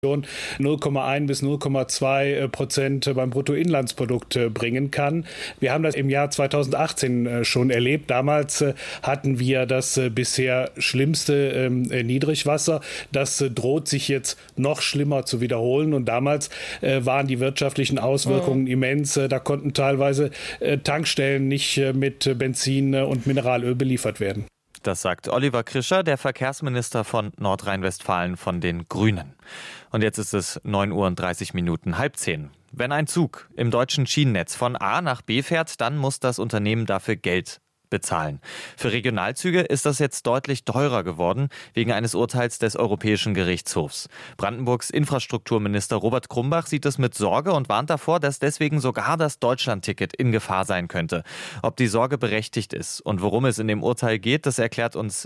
0,1 bis 0,2% beim Bruttoinlandsprodukt bringen kann. Wir haben das im Jahr 2018 schon erlebt. Damals hatten wir das bisher schlimmste Niedrigwasser. Das droht sich jetzt noch schlimmer zu wiederholen. Und damals waren die wirtschaftlichen Auswirkungen immens. Da konnten teilweise Tankstellen nicht mit Benzin und Mineralöl beliefert werden. Das sagt Oliver Krischer, der Verkehrsminister von Nordrhein-Westfalen von den Grünen. Und jetzt ist es 9:30 Uhr, 9:30. Wenn ein Zug im deutschen Schienennetz von A nach B fährt, dann muss das Unternehmen dafür Geld bezahlen. Für Regionalzüge ist das jetzt deutlich teurer geworden, wegen eines Urteils des Europäischen Gerichtshofs. Brandenburgs Infrastrukturminister Robert Krumbach sieht es mit Sorge und warnt davor, dass deswegen sogar das Deutschlandticket in Gefahr sein könnte. Ob die Sorge berechtigt ist und worum es in dem Urteil geht, das erklärt uns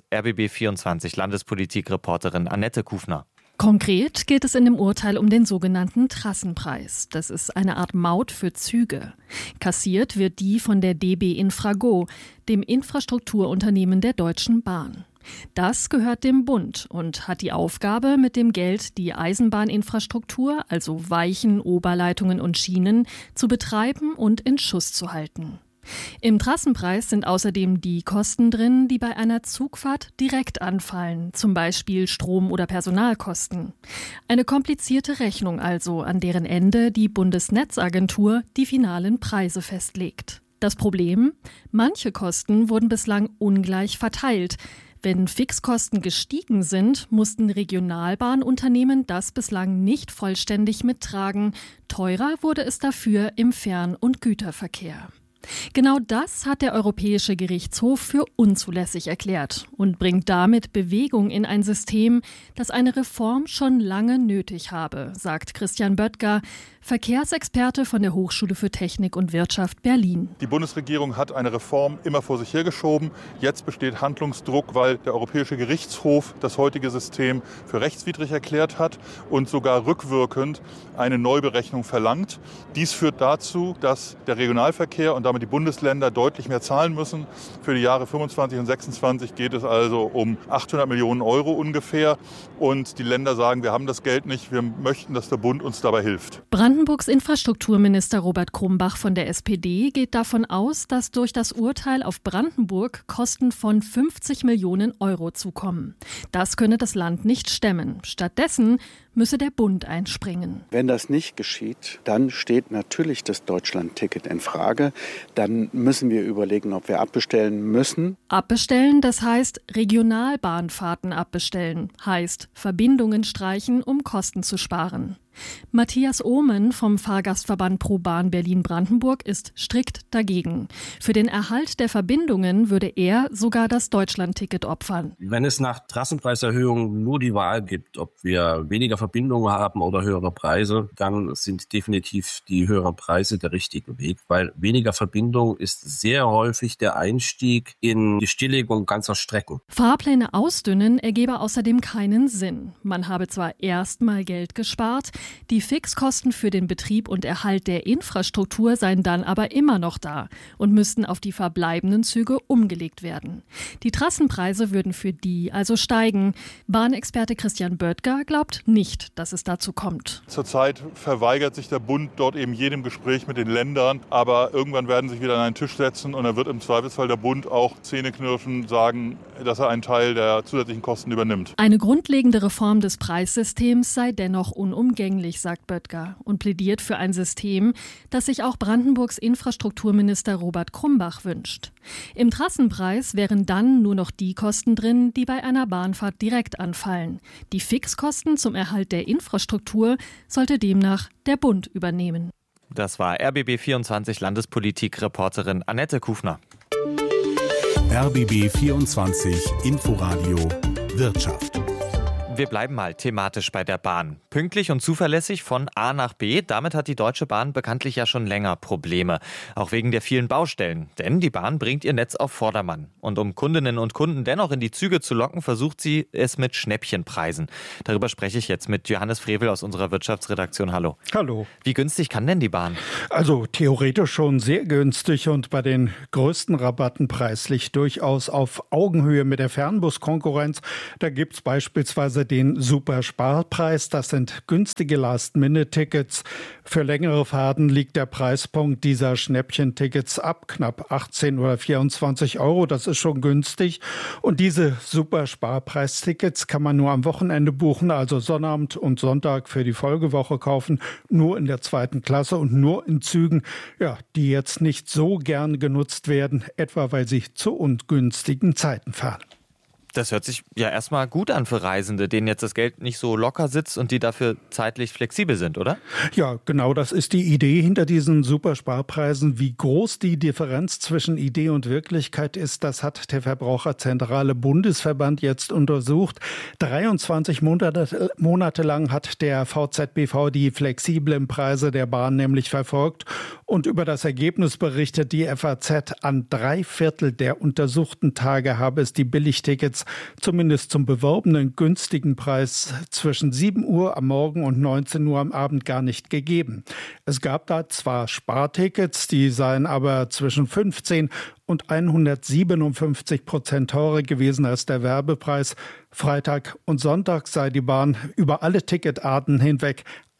RBB24 Landespolitik-Reporterin Annette Kufner. Konkret geht es in dem Urteil um den sogenannten Trassenpreis. Das ist eine Art Maut für Züge. Kassiert wird die von der DB Infrago, dem Infrastrukturunternehmen der Deutschen Bahn. Das gehört dem Bund und hat die Aufgabe, mit dem Geld die Eisenbahninfrastruktur, also Weichen, Oberleitungen und Schienen, zu betreiben und in Schuss zu halten. Im Trassenpreis sind außerdem die Kosten drin, die bei einer Zugfahrt direkt anfallen, zum Beispiel Strom- oder Personalkosten. Eine komplizierte Rechnung also, an deren Ende die Bundesnetzagentur die finalen Preise festlegt. Das Problem? Manche Kosten wurden bislang ungleich verteilt. Wenn Fixkosten gestiegen sind, mussten Regionalbahnunternehmen das bislang nicht vollständig mittragen. Teurer wurde es dafür im Fern- und Güterverkehr. Genau das hat der Europäische Gerichtshof für unzulässig erklärt und bringt damit Bewegung in ein System, das eine Reform schon lange nötig habe, sagt Christian Böttger, Verkehrsexperte von der Hochschule für Technik und Wirtschaft Berlin. Die Bundesregierung hat eine Reform immer vor sich hergeschoben. Jetzt besteht Handlungsdruck, weil der Europäische Gerichtshof das heutige System für rechtswidrig erklärt hat und sogar rückwirkend eine Neuberechnung verlangt. Dies führt dazu, dass der Regionalverkehr und damit die Bundesländer deutlich mehr zahlen müssen. Für die Jahre 25 und 26 geht es also um 800 Millionen Euro ungefähr. Und die Länder sagen, wir haben das Geld nicht, wir möchten, dass der Bund uns dabei hilft. Brandenburgs Infrastrukturminister Robert Krumbach von der SPD geht davon aus, dass durch das Urteil auf Brandenburg Kosten von 50 Millionen Euro zukommen. Das könne das Land nicht stemmen. Stattdessen müsse der Bund einspringen. Wenn das nicht geschieht, dann steht natürlich das Deutschlandticket in Frage. Dann müssen wir überlegen, ob wir abbestellen müssen. Abbestellen, das heißt Regionalbahnfahrten abbestellen, heißt Verbindungen streichen, um Kosten zu sparen. Matthias Ohmen vom Fahrgastverband ProBahn Berlin-Brandenburg ist strikt dagegen. Für den Erhalt der Verbindungen würde er sogar das Deutschlandticket opfern. Wenn es nach Trassenpreiserhöhungen nur die Wahl gibt, ob wir weniger Verbindungen haben oder höhere Preise, dann sind definitiv die höheren Preise der richtige Weg, weil weniger Verbindung ist sehr häufig der Einstieg in die Stilllegung ganzer Strecken. Fahrpläne ausdünnen ergebe außerdem keinen Sinn. Man habe zwar erstmal Geld gespart, die Fixkosten für den Betrieb und Erhalt der Infrastruktur seien dann aber immer noch da und müssten auf die verbleibenden Züge umgelegt werden. Die Trassenpreise würden für die also steigen. Bahnexperte Christian Böttger glaubt nicht, dass es dazu kommt. Zurzeit verweigert sich der Bund dort eben jedem Gespräch mit den Ländern, aber irgendwann werden sie sich wieder an einen Tisch setzen und dann wird im Zweifelsfall der Bund auch zähneknirschend sagen, dass er einen Teil der zusätzlichen Kosten übernimmt. Eine grundlegende Reform des Preissystems sei dennoch unumgänglich, sagt Böttger und plädiert für ein System, das sich auch Brandenburgs Infrastrukturminister Robert Krumbach wünscht. Im Trassenpreis wären dann nur noch die Kosten drin, die bei einer Bahnfahrt direkt anfallen. Die Fixkosten zum Erhalt der Infrastruktur sollte demnach der Bund übernehmen. Das war RBB24 Landespolitik-Reporterin Annette Kufner. RBB24 Inforadio Wirtschaft. Wir bleiben mal thematisch bei der Bahn. Pünktlich und zuverlässig von A nach B, damit hat die Deutsche Bahn bekanntlich ja schon länger Probleme. Auch wegen der vielen Baustellen. Denn die Bahn bringt ihr Netz auf Vordermann. Und um Kundinnen und Kunden dennoch in die Züge zu locken, versucht sie es mit Schnäppchenpreisen. Darüber spreche ich jetzt mit Johannes Frevel aus unserer Wirtschaftsredaktion. Hallo. Hallo. Wie günstig kann denn die Bahn? Also theoretisch schon sehr günstig und bei den größten Rabatten preislich durchaus auf Augenhöhe mit der Fernbuskonkurrenz. Da gibt es beispielsweise den Supersparpreis. Das sind günstige Last-Minute-Tickets. Für längere Fahrten liegt der Preispunkt dieser Schnäppchentickets ab knapp 18 oder 24 Euro. Das ist schon günstig. Und diese Supersparpreistickets kann man nur am Wochenende buchen, also Sonnabend und Sonntag für die Folgewoche kaufen, nur in der 2. Klasse und nur in Zügen, die jetzt nicht so gern genutzt werden, etwa weil sie zu ungünstigen Zeiten fahren. Das hört sich ja erstmal gut an für Reisende, denen jetzt das Geld nicht so locker sitzt und die dafür zeitlich flexibel sind, oder? Ja, genau, das ist die Idee hinter diesen Supersparpreisen. Wie groß die Differenz zwischen Idee und Wirklichkeit ist, das hat der Verbraucherzentrale Bundesverband jetzt untersucht. 23 Monate lang hat der VZBV die flexiblen Preise der Bahn nämlich verfolgt und über das Ergebnis berichtet die FAZ. An 3/4 der untersuchten Tage habe es die Billigtickets zumindest zum beworbenen günstigen Preis zwischen 7 Uhr am Morgen und 19 Uhr am Abend gar nicht gegeben. Es gab da zwar Spartickets, die seien aber zwischen 15 und 157% teurer gewesen als der Werbepreis. Freitag und Sonntag sei die Bahn über alle Ticketarten hinweg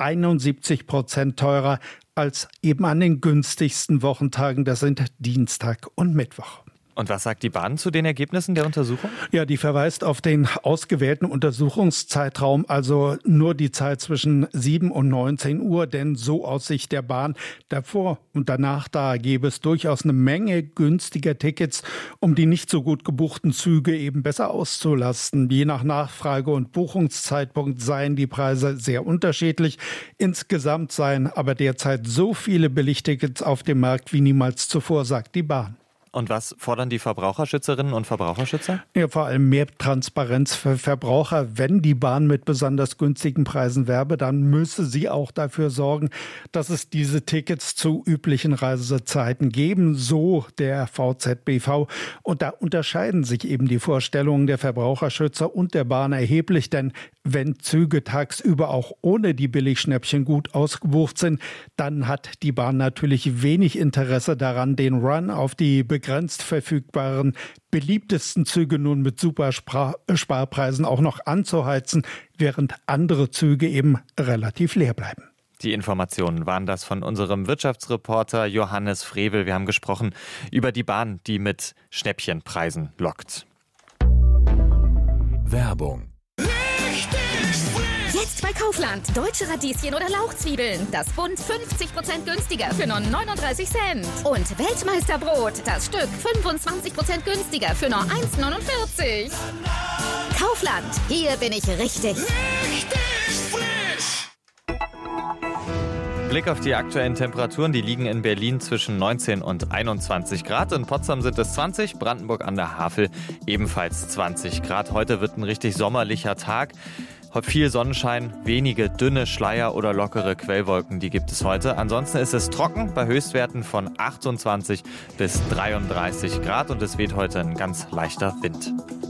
71% teurer als eben an den günstigsten Wochentagen. Das sind Dienstag und Mittwoch. Und was sagt die Bahn zu den Ergebnissen der Untersuchung? Ja, die verweist auf den ausgewählten Untersuchungszeitraum, also nur die Zeit zwischen 7 und 19 Uhr, denn so aus Sicht der Bahn davor und danach da gäbe es durchaus eine Menge günstiger Tickets, um die nicht so gut gebuchten Züge eben besser auszulasten. Je nach Nachfrage und Buchungszeitpunkt seien die Preise sehr unterschiedlich. Insgesamt seien aber derzeit so viele Billigtickets auf dem Markt wie niemals zuvor, sagt die Bahn. Und was fordern die Verbraucherschützerinnen und Verbraucherschützer? Ja, vor allem mehr Transparenz für Verbraucher. Wenn die Bahn mit besonders günstigen Preisen werbe, dann müsse sie auch dafür sorgen, dass es diese Tickets zu üblichen Reisezeiten geben, so der VZBV. Und da unterscheiden sich eben die Vorstellungen der Verbraucherschützer und der Bahn erheblich, denn wenn Züge tagsüber auch ohne die Billigschnäppchen gut ausgebucht sind, dann hat die Bahn natürlich wenig Interesse daran, den Run auf die begrenzt verfügbaren, beliebtesten Züge nun mit Supersparpreisen auch noch anzuheizen, während andere Züge eben relativ leer bleiben. Die Informationen waren das von unserem Wirtschaftsreporter Johannes Frevel. Wir haben gesprochen über die Bahn, die mit Schnäppchenpreisen lockt. Werbung. Jetzt bei Kaufland. Deutsche Radieschen oder Lauchzwiebeln. Das Bund 50% günstiger für nur 39 Cent. Und Weltmeisterbrot. Das Stück 25% günstiger für nur 1,49. Kaufland. Hier bin ich richtig. Blick auf die aktuellen Temperaturen, die liegen in Berlin zwischen 19 und 21 Grad. In Potsdam sind es 20, Brandenburg an der Havel ebenfalls 20 Grad. Heute wird ein richtig sommerlicher Tag. Viel Sonnenschein, wenige dünne Schleier oder lockere Quellwolken, die gibt es heute. Ansonsten ist es trocken bei Höchstwerten von 28 bis 33 Grad und es weht heute ein ganz leichter Wind.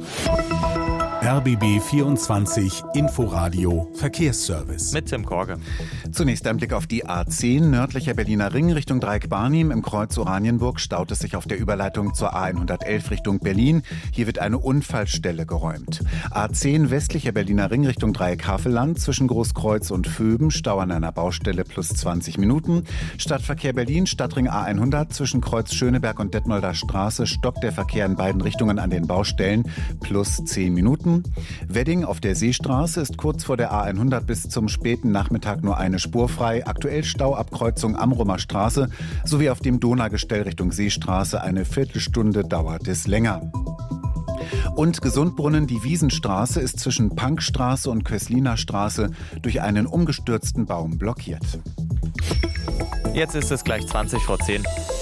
RBB 24 Inforadio Verkehrsservice. Mit Tim Korge. Zunächst ein Blick auf die A10, nördlicher Berliner Ring Richtung Dreieck Barnim. Im Kreuz Oranienburg staut es sich auf der Überleitung zur A111 Richtung Berlin. Hier wird eine Unfallstelle geräumt. A10, westlicher Berliner Ring Richtung Dreieck Havelland. Zwischen Großkreuz und Vöben Stau an einer Baustelle plus 20 Minuten. Stadtverkehr Berlin, Stadtring A100. Zwischen Kreuz Schöneberg und Detmolder Straße stockt der Verkehr in beiden Richtungen an den Baustellen plus 10 Minuten. Wedding auf der Seestraße ist kurz vor der A100 bis zum späten Nachmittag nur eine Spur frei. Aktuell Stauabkreuzung Amrumer Straße sowie auf dem Donaugestell Richtung Seestraße. Eine Viertelstunde dauert es länger. Und Gesundbrunnen, die Wiesenstraße ist zwischen Pankstraße und Kösliner Straße durch einen umgestürzten Baum blockiert. Jetzt ist es gleich 20 vor 10.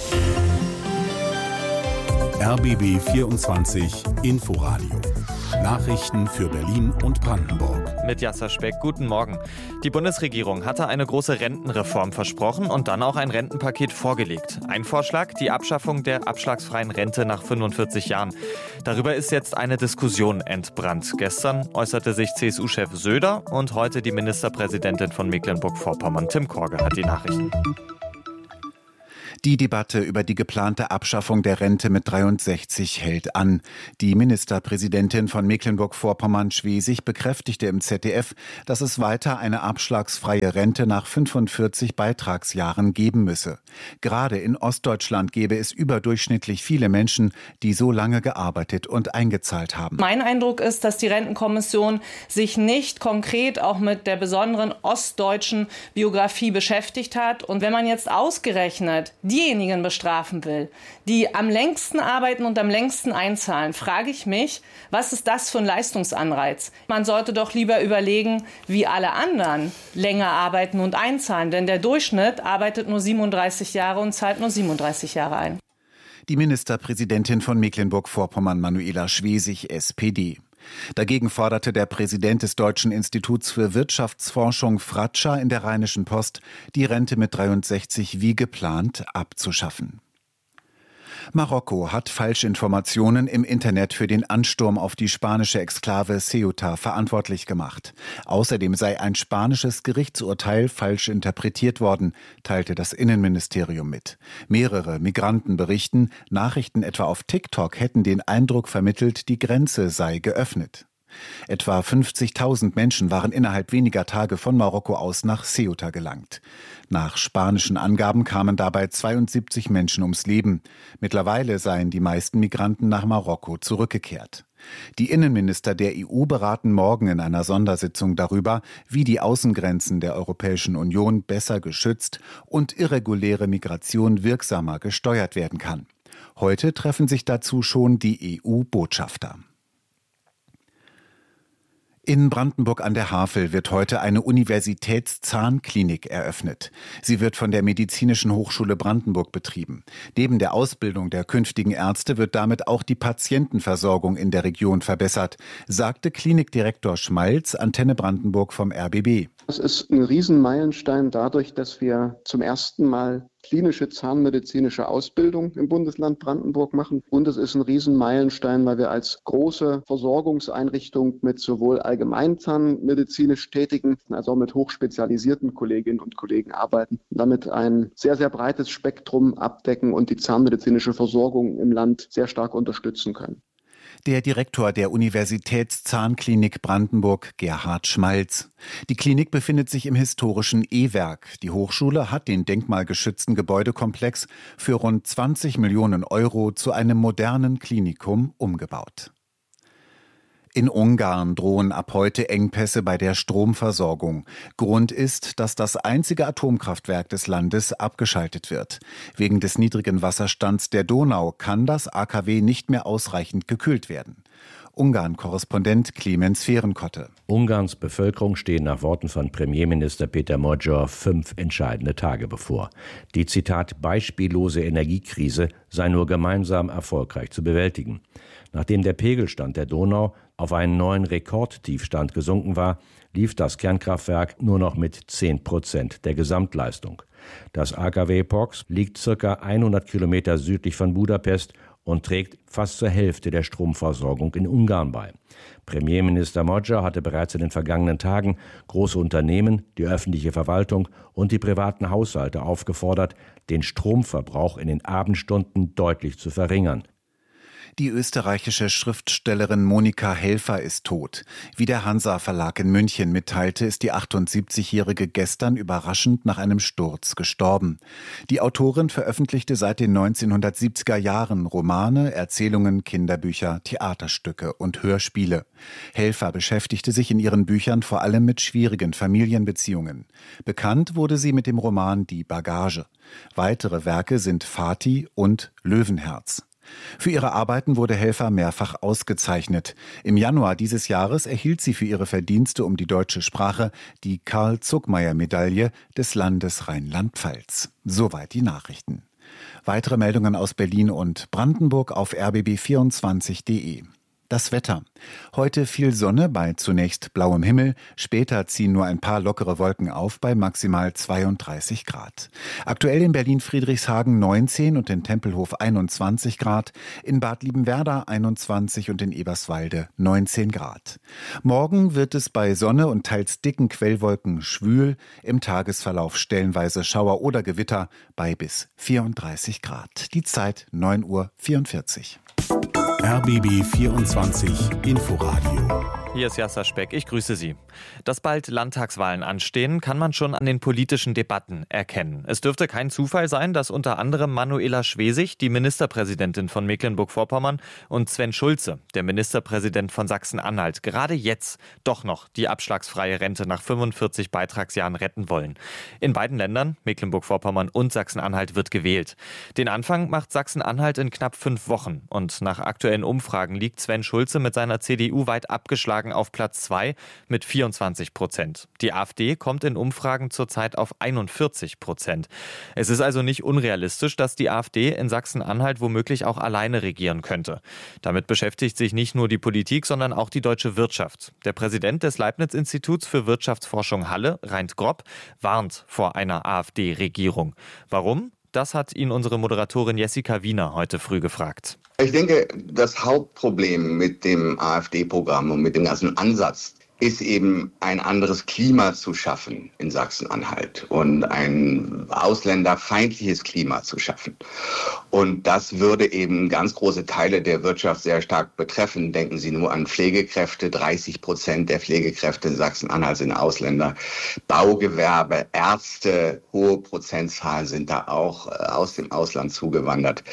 RBB 24 Inforadio. Nachrichten für Berlin und Brandenburg. Mit Jasser Speck, guten Morgen. Die Bundesregierung hatte eine große Rentenreform versprochen und dann auch ein Rentenpaket vorgelegt. Ein Vorschlag, die Abschaffung der abschlagsfreien Rente nach 45 Jahren. Darüber ist jetzt eine Diskussion entbrannt. Gestern äußerte sich CSU-Chef Söder und heute die Ministerpräsidentin von Mecklenburg-Vorpommern, Tim Korge, hat die Nachrichten. Die Debatte über die geplante Abschaffung der Rente mit 63 hält an. Die Ministerpräsidentin von Mecklenburg-Vorpommern-Schwesig bekräftigte im ZDF, dass es weiter eine abschlagsfreie Rente nach 45 Beitragsjahren geben müsse. Gerade in Ostdeutschland gäbe es überdurchschnittlich viele Menschen, die so lange gearbeitet und eingezahlt haben. Mein Eindruck ist, dass die Rentenkommission sich nicht konkret auch mit der besonderen ostdeutschen Biografie beschäftigt hat. Und wenn man jetzt ausgerechnet diejenigen bestrafen will, die am längsten arbeiten und am längsten einzahlen, frage ich mich, was ist das für ein Leistungsanreiz? Man sollte doch lieber überlegen, wie alle anderen länger arbeiten und einzahlen, denn der Durchschnitt arbeitet nur 37 Jahre und zahlt nur 37 Jahre ein. Die Ministerpräsidentin von Mecklenburg-Vorpommern, Manuela Schwesig, SPD. Dagegen forderte der Präsident des Deutschen Instituts für Wirtschaftsforschung, Fratscher, in der Rheinischen Post, die Rente mit 63 wie geplant abzuschaffen. Marokko hat Falschinformationen im Internet für den Ansturm auf die spanische Exklave Ceuta verantwortlich gemacht. Außerdem sei ein spanisches Gerichtsurteil falsch interpretiert worden, teilte das Innenministerium mit. Mehrere Migranten berichten, Nachrichten etwa auf TikTok hätten den Eindruck vermittelt, die Grenze sei geöffnet. Etwa 50.000 Menschen waren innerhalb weniger Tage von Marokko aus nach Ceuta gelangt. Nach spanischen Angaben kamen dabei 72 Menschen ums Leben. Mittlerweile seien die meisten Migranten nach Marokko zurückgekehrt. Die Innenminister der EU beraten morgen in einer Sondersitzung darüber, wie die Außengrenzen der Europäischen Union besser geschützt und irreguläre Migration wirksamer gesteuert werden kann. Heute treffen sich dazu schon die EU-Botschafter. In Brandenburg an der Havel wird heute eine Universitätszahnklinik eröffnet. Sie wird von der Medizinischen Hochschule Brandenburg betrieben. Neben der Ausbildung der künftigen Ärzte wird damit auch die Patientenversorgung in der Region verbessert, sagte Klinikdirektor Schmalz, Antenne Brandenburg vom RBB. Das ist ein Riesenmeilenstein dadurch, dass wir zum ersten Mal klinische zahnmedizinische Ausbildung im Bundesland Brandenburg machen. Und es ist ein Riesenmeilenstein, weil wir als große Versorgungseinrichtung mit sowohl allgemeinzahnmedizinisch Tätigen als auch mit hochspezialisierten Kolleginnen und Kollegen arbeiten. Damit ein sehr, sehr breites Spektrum abdecken und die zahnmedizinische Versorgung im Land sehr stark unterstützen können. Der Direktor der Universitätszahnklinik Brandenburg, Gerhard Schmalz. Die Klinik befindet sich im historischen E-Werk. Die Hochschule hat den denkmalgeschützten Gebäudekomplex für rund 20 Millionen Euro zu einem modernen Klinikum umgebaut. In Ungarn drohen ab heute Engpässe bei der Stromversorgung. Grund ist, dass das einzige Atomkraftwerk des Landes abgeschaltet wird. Wegen des niedrigen Wasserstands der Donau kann das AKW nicht mehr ausreichend gekühlt werden. Ungarn-Korrespondent Clemens Fehrenkotte. Ungarns Bevölkerung stehen nach Worten von Premierminister Péter Magyar 5 entscheidende Tage bevor. Die, Zitat, beispiellose Energiekrise sei nur gemeinsam erfolgreich zu bewältigen. Nachdem der Pegelstand der Donau auf einen neuen Rekordtiefstand gesunken war, lief das Kernkraftwerk nur noch mit 10% der Gesamtleistung. Das AKW Pox liegt ca. 100 Kilometer südlich von Budapest und trägt fast zur Hälfte der Stromversorgung in Ungarn bei. Premierminister Magyar hatte bereits in den vergangenen Tagen große Unternehmen, die öffentliche Verwaltung und die privaten Haushalte aufgefordert, den Stromverbrauch in den Abendstunden deutlich zu verringern. Die österreichische Schriftstellerin Monika Helfer ist tot. Wie der Hansa Verlag in München mitteilte, ist die 78-Jährige gestern überraschend nach einem Sturz gestorben. Die Autorin veröffentlichte seit den 1970er Jahren Romane, Erzählungen, Kinderbücher, Theaterstücke und Hörspiele. Helfer beschäftigte sich in ihren Büchern vor allem mit schwierigen Familienbeziehungen. Bekannt wurde sie mit dem Roman Die Bagage. Weitere Werke sind Vati und Löwenherz. Für ihre Arbeiten wurde Helfer mehrfach ausgezeichnet. Im Januar dieses Jahres erhielt sie für ihre Verdienste um die deutsche Sprache die Karl-Zuckmayer-Medaille des Landes Rheinland-Pfalz. Soweit die Nachrichten. Weitere Meldungen aus Berlin und Brandenburg auf rbb24.de. Das Wetter. Heute viel Sonne bei zunächst blauem Himmel, später ziehen nur ein paar lockere Wolken auf bei maximal 32 Grad. Aktuell in Berlin-Friedrichshagen 19 und in Tempelhof 21 Grad, in Bad Liebenwerda 21 und in Eberswalde 19 Grad. Morgen wird es bei Sonne und teils dicken Quellwolken schwül, im Tagesverlauf stellenweise Schauer oder Gewitter bei bis 34 Grad. Die Zeit 9:44 Uhr. RBB 24 Inforadio. Hier ist Jasser Speck, ich grüße Sie. Dass bald Landtagswahlen anstehen, kann man schon an den politischen Debatten erkennen. Es dürfte kein Zufall sein, dass unter anderem Manuela Schwesig, die Ministerpräsidentin von Mecklenburg-Vorpommern, und Sven Schulze, der Ministerpräsident von Sachsen-Anhalt, gerade jetzt doch noch die abschlagsfreie Rente nach 45 Beitragsjahren retten wollen. In beiden Ländern, Mecklenburg-Vorpommern und Sachsen-Anhalt, wird gewählt. Den Anfang macht Sachsen-Anhalt in knapp 5 Wochen. Und nach aktuellen Umfragen liegt Sven Schulze mit seiner CDU weit abgeschlagen auf Platz 2 mit 24%. Die AfD kommt in Umfragen zurzeit auf 41%. Es ist also nicht unrealistisch, dass die AfD in Sachsen-Anhalt womöglich auch alleine regieren könnte. Damit beschäftigt sich nicht nur die Politik, sondern auch die deutsche Wirtschaft. Der Präsident des Leibniz-Instituts für Wirtschaftsforschung Halle, Reint Grob, warnt vor einer AfD-Regierung. Warum? Das hat ihn unsere Moderatorin Jessica Wiener heute früh gefragt. Ich denke, das Hauptproblem mit dem AfD-Programm und mit dem ganzen Ansatz ist eben ein anderes Klima zu schaffen in Sachsen-Anhalt und ein ausländerfeindliches Klima zu schaffen. Und das würde eben ganz große Teile der Wirtschaft sehr stark betreffen. Denken Sie nur an Pflegekräfte. 30% der Pflegekräfte in Sachsen-Anhalt sind Ausländer. Baugewerbe, Ärzte, hohe Prozentzahlen sind da auch aus dem Ausland zugewandert.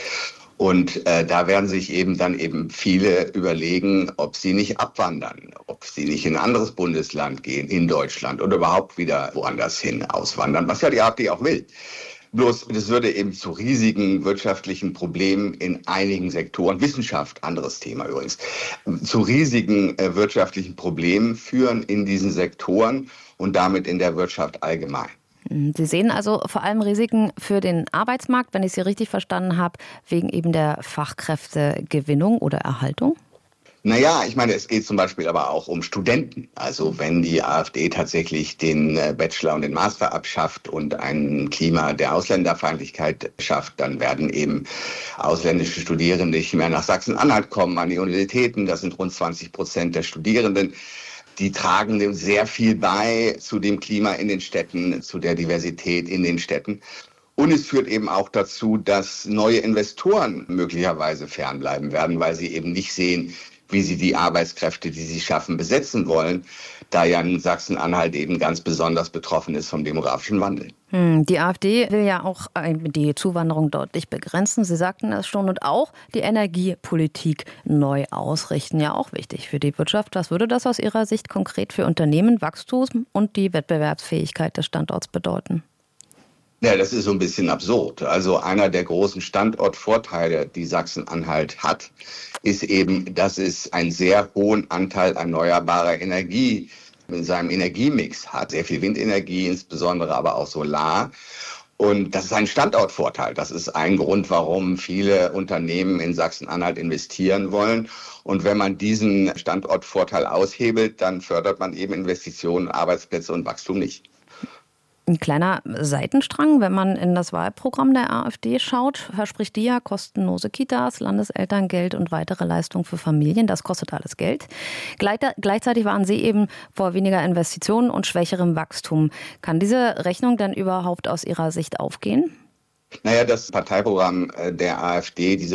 Und da werden sich dann viele überlegen, ob sie nicht abwandern, ob sie nicht in ein anderes Bundesland gehen, in Deutschland oder überhaupt wieder woanders hin auswandern, was ja die AfD auch will. Bloß, das würde eben zu riesigen wirtschaftlichen Problemen in einigen Sektoren, Wissenschaft, anderes Thema übrigens, zu riesigen wirtschaftlichen Problemen führen in diesen Sektoren und damit in der Wirtschaft allgemein. Sie sehen also vor allem Risiken für den Arbeitsmarkt, wenn ich Sie richtig verstanden habe, wegen eben der Fachkräftegewinnung oder Erhaltung? Naja, ich meine, es geht zum Beispiel aber auch um Studenten. Also wenn die AfD tatsächlich den Bachelor und den Master abschafft und ein Klima der Ausländerfeindlichkeit schafft, dann werden eben ausländische Studierende nicht mehr nach Sachsen-Anhalt kommen, an die Universitäten. Das sind rund 20% der Studierenden. Die tragen dem sehr viel bei zu dem Klima in den Städten, zu der Diversität in den Städten. Und es führt eben auch dazu, dass neue Investoren möglicherweise fernbleiben werden, weil sie eben nicht sehen, wie sie die Arbeitskräfte, die sie schaffen, besetzen wollen, da ja Sachsen-Anhalt eben ganz besonders betroffen ist vom demografischen Wandel. Die AfD will ja auch die Zuwanderung deutlich begrenzen. Sie sagten das schon. Und auch die Energiepolitik neu ausrichten. Ja, auch wichtig für die Wirtschaft. Was würde das aus Ihrer Sicht konkret für Unternehmen, Wachstum und die Wettbewerbsfähigkeit des Standorts bedeuten? Ja, das ist so ein bisschen absurd. Also einer der großen Standortvorteile, die Sachsen-Anhalt hat, ist eben, dass es einen sehr hohen Anteil erneuerbarer Energie in seinem Energiemix hat. Sehr viel Windenergie, insbesondere aber auch Solar. Und das ist ein Standortvorteil. Das ist ein Grund, warum viele Unternehmen in Sachsen-Anhalt investieren wollen. Und wenn man diesen Standortvorteil aushebelt, dann fördert man eben Investitionen, Arbeitsplätze und Wachstum nicht. Ein kleiner Seitenstrang, wenn man in das Wahlprogramm der AfD schaut, verspricht die ja kostenlose Kitas, Landeselterngeld und weitere Leistungen für Familien. Das kostet alles Geld. Gleichzeitig waren sie eben vor weniger Investitionen und schwächerem Wachstum. Kann diese Rechnung denn überhaupt aus Ihrer Sicht aufgehen? Naja, das Parteiprogramm der AfD, diese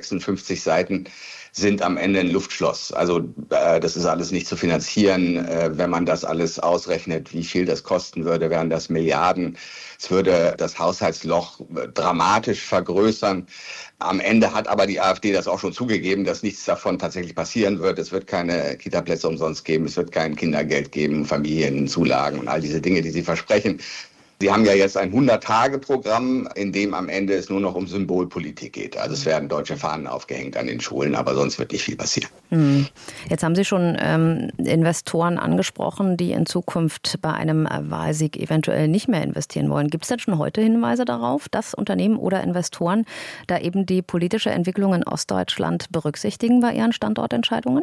156 Seiten, sind am Ende ein Luftschloss. Also das ist alles nicht zu finanzieren. Wenn man das alles ausrechnet, wie viel das kosten würde, wären das Milliarden. Es würde das Haushaltsloch dramatisch vergrößern. Am Ende hat aber die AfD das auch schon zugegeben, dass nichts davon tatsächlich passieren wird. Es wird keine Kita-Plätze umsonst geben, es wird kein Kindergeld geben, Familienzulagen und all diese Dinge, die sie versprechen. Sie haben ja jetzt ein 100-Tage-Programm, in dem am Ende es nur noch um Symbolpolitik geht. Also es werden deutsche Fahnen aufgehängt an den Schulen, aber sonst wird nicht viel passieren. Jetzt haben Sie schon Investoren angesprochen, die in Zukunft bei einem Wahlsieg eventuell nicht mehr investieren wollen. Gibt es denn schon heute Hinweise darauf, dass Unternehmen oder Investoren da eben die politische Entwicklung in Ostdeutschland berücksichtigen bei ihren Standortentscheidungen?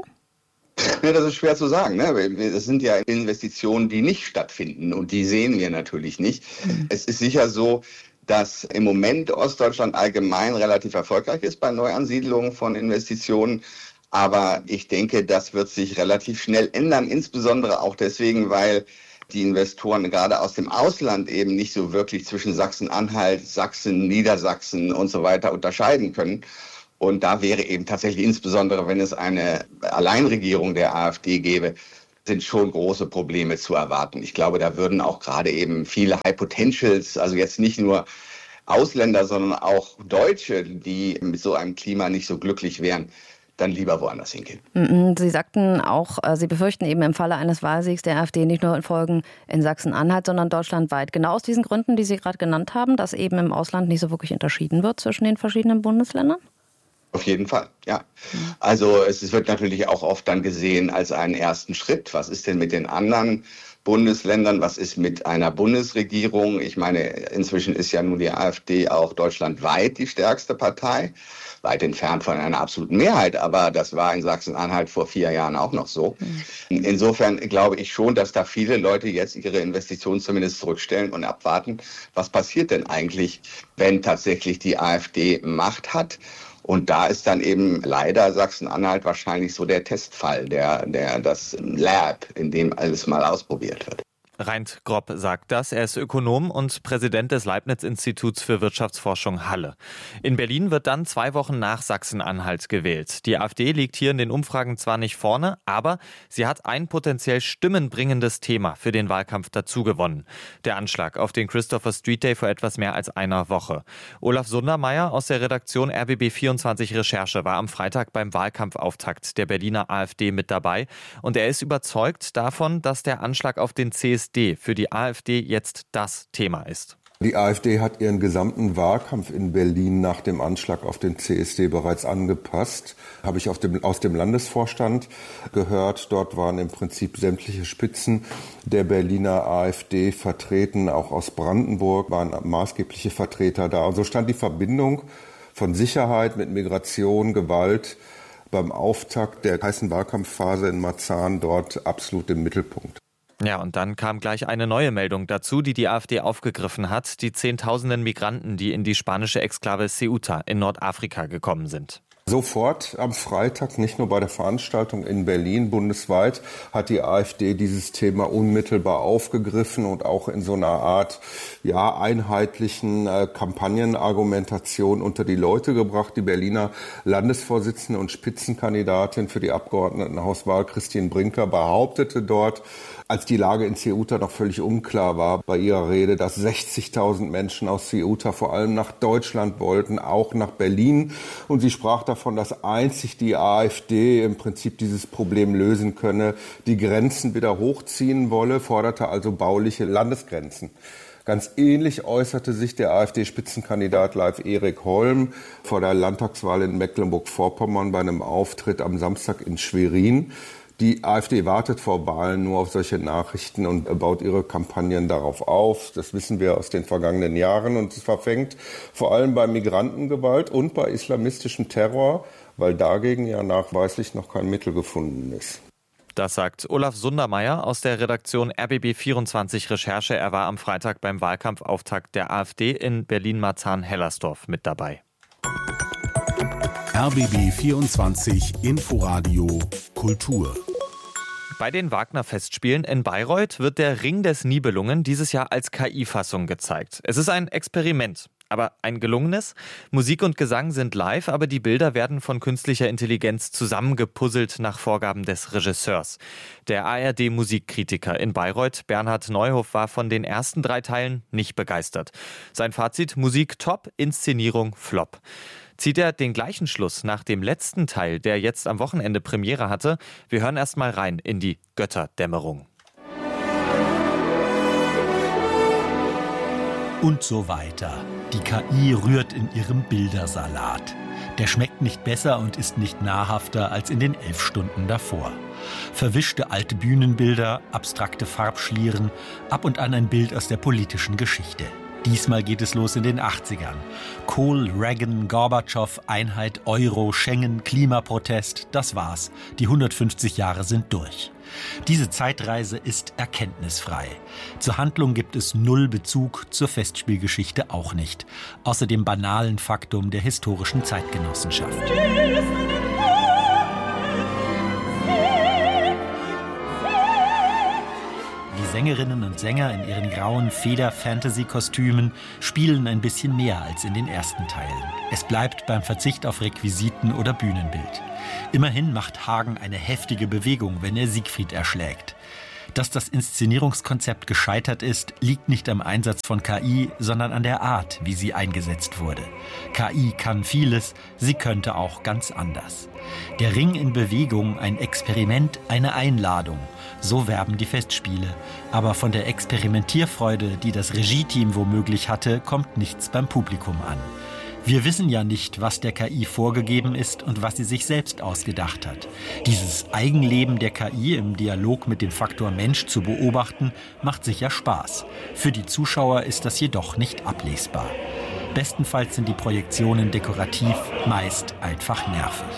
Ja, das ist schwer zu sagen. Ne? Das sind ja Investitionen, die nicht stattfinden und die sehen wir natürlich nicht. Es ist sicher so, dass im Moment Ostdeutschland allgemein relativ erfolgreich ist bei Neuansiedlungen von Investitionen. Aber ich denke, das wird sich relativ schnell ändern, insbesondere auch deswegen, weil die Investoren gerade aus dem Ausland eben nicht so wirklich zwischen Sachsen-Anhalt, Sachsen, Niedersachsen und so weiter unterscheiden können. Und da wäre eben tatsächlich insbesondere, wenn es eine Alleinregierung der AfD gäbe, sind schon große Probleme zu erwarten. Ich glaube, da würden auch gerade eben viele High Potentials, also jetzt nicht nur Ausländer, sondern auch Deutsche, die mit so einem Klima nicht so glücklich wären, dann lieber woanders hingehen. Sie sagten auch, Sie befürchten eben im Falle eines Wahlsiegs der AfD nicht nur Folgen in Sachsen-Anhalt, sondern deutschlandweit. Genau aus diesen Gründen, die Sie gerade genannt haben, dass eben im Ausland nicht so wirklich unterschieden wird zwischen den verschiedenen Bundesländern? Auf jeden Fall, ja. Also es wird natürlich auch oft dann gesehen als einen ersten Schritt. Was ist denn mit den anderen Bundesländern? Was ist mit einer Bundesregierung? Ich meine, inzwischen ist ja nun die AfD auch deutschlandweit die stärkste Partei. Weit entfernt von einer absoluten Mehrheit, aber das war in Sachsen-Anhalt vor 4 Jahren auch noch so. Insofern glaube ich schon, dass da viele Leute jetzt ihre Investitionen zumindest zurückstellen und abwarten, was passiert denn eigentlich, wenn tatsächlich die AfD Macht hat. Und da ist dann eben leider Sachsen-Anhalt wahrscheinlich so der Testfall, das Lab, in dem alles mal ausprobiert wird. Reint Grob sagt das. Er ist Ökonom und Präsident des Leibniz-Instituts für Wirtschaftsforschung Halle. In Berlin wird dann 2 Wochen nach Sachsen-Anhalt gewählt. Die AfD liegt hier in den Umfragen zwar nicht vorne, aber sie hat ein potenziell stimmenbringendes Thema für den Wahlkampf dazugewonnen. Der Anschlag auf den Christopher Street Day vor etwas mehr als einer Woche. Olaf Sundermeier aus der Redaktion RBB24 Recherche war am Freitag beim Wahlkampfauftakt der Berliner AfD mit dabei. Und er ist überzeugt davon, dass der Anschlag auf den CSD für die AfD jetzt das Thema ist. Die AfD hat ihren gesamten Wahlkampf in Berlin nach dem Anschlag auf den CSD bereits angepasst. Habe ich aus dem Landesvorstand gehört. Dort waren im Prinzip sämtliche Spitzen der Berliner AfD vertreten. Auch aus Brandenburg waren maßgebliche Vertreter da. Und so stand die Verbindung von Sicherheit mit Migration, Gewalt beim Auftakt der heißen Wahlkampfphase in Marzahn dort absolut im Mittelpunkt. Ja, und dann kam gleich eine neue Meldung dazu, die die AfD aufgegriffen hat. Die Zehntausenden Migranten, die in die spanische Exklave Ceuta in Nordafrika gekommen sind. Sofort am Freitag, nicht nur bei der Veranstaltung in Berlin, bundesweit, hat die AfD dieses Thema unmittelbar aufgegriffen und auch in so einer Art einheitlichen Kampagnenargumentation unter die Leute gebracht. Die Berliner Landesvorsitzende und Spitzenkandidatin für die Abgeordnetenhauswahl Christine Brinker behauptete dort, als die Lage in Ceuta noch völlig unklar war, bei ihrer Rede, dass 60.000 Menschen aus Ceuta vor allem nach Deutschland wollten, auch nach Berlin. Und sie sprach davon, dass einzig die AfD im Prinzip dieses Problem lösen könne, die Grenzen wieder hochziehen wolle, forderte also bauliche Landesgrenzen. Ganz ähnlich äußerte sich der AfD-Spitzenkandidat Leif Erik Holm vor der Landtagswahl in Mecklenburg-Vorpommern bei einem Auftritt am Samstag in Schwerin. Die AfD wartet vor Wahlen nur auf solche Nachrichten und baut ihre Kampagnen darauf auf. Das wissen wir aus den vergangenen Jahren. Und es verfängt vor allem bei Migrantengewalt und bei islamistischem Terror, weil dagegen ja nachweislich noch kein Mittel gefunden ist. Das sagt Olaf Sundermeier aus der Redaktion RBB24 Recherche. Er war am Freitag beim Wahlkampfauftakt der AfD in Berlin-Marzahn-Hellersdorf mit dabei. RBB24 Inforadio Kultur. Bei den Wagner-Festspielen in Bayreuth wird der Ring des Nibelungen dieses Jahr als KI-Fassung gezeigt. Es ist ein Experiment, aber ein gelungenes. Musik und Gesang sind live, aber die Bilder werden von künstlicher Intelligenz zusammengepuzzelt nach Vorgaben des Regisseurs. Der ARD-Musikkritiker in Bayreuth, Bernhard Neuhoff, war von den ersten 3 Teilen nicht begeistert. Sein Fazit: Musik top, Inszenierung flop. Zieht er den gleichen Schluss nach dem letzten Teil, der jetzt am Wochenende Premiere hatte? Wir hören erst mal rein in die Götterdämmerung. Und so weiter. Die KI rührt in ihrem Bildersalat. Der schmeckt nicht besser und ist nicht nahrhafter als in den 11 Stunden davor. Verwischte alte Bühnenbilder, abstrakte Farbschlieren, ab und an ein Bild aus der politischen Geschichte. Diesmal geht es los in den 80ern. Kohl, Reagan, Gorbatschow, Einheit, Euro, Schengen, Klimaprotest, das war's. Die 150 Jahre sind durch. Diese Zeitreise ist erkenntnisfrei. Zur Handlung gibt es null Bezug, zur Festspielgeschichte auch nicht. Außer dem banalen Faktum der historischen Zeitgenossenschaft. Die Sängerinnen und Sänger in ihren grauen Feder-Fantasy-Kostümen spielen ein bisschen mehr als in den ersten Teilen. Es bleibt beim Verzicht auf Requisiten oder Bühnenbild. Immerhin macht Hagen eine heftige Bewegung, wenn er Siegfried erschlägt. Dass das Inszenierungskonzept gescheitert ist, liegt nicht am Einsatz von KI, sondern an der Art, wie sie eingesetzt wurde. KI kann vieles, sie könnte auch ganz anders. Der Ring in Bewegung, ein Experiment, eine Einladung. So werben die Festspiele. Aber von der Experimentierfreude, die das Regie-Team womöglich hatte, kommt nichts beim Publikum an. Wir wissen ja nicht, was der KI vorgegeben ist und was sie sich selbst ausgedacht hat. Dieses Eigenleben der KI im Dialog mit dem Faktor Mensch zu beobachten, macht sicher Spaß. Für die Zuschauer ist das jedoch nicht ablesbar. Bestenfalls sind die Projektionen dekorativ, meist einfach nervig.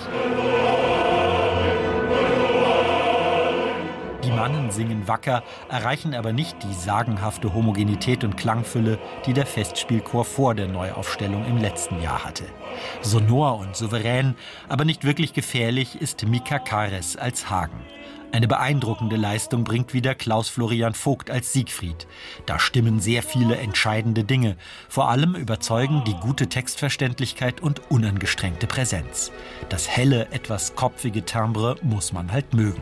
Die Mannen singen wacker, erreichen aber nicht die sagenhafte Homogenität und Klangfülle, die der Festspielchor vor der Neuaufstellung im letzten Jahr hatte. Sonor und souverän, aber nicht wirklich gefährlich ist Mika Kares als Hagen. Eine beeindruckende Leistung bringt wieder Klaus Florian Vogt als Siegfried. Da stimmen sehr viele entscheidende Dinge. Vor allem überzeugen die gute Textverständlichkeit und unangestrengte Präsenz. Das helle, etwas kopfige Timbre muss man halt mögen.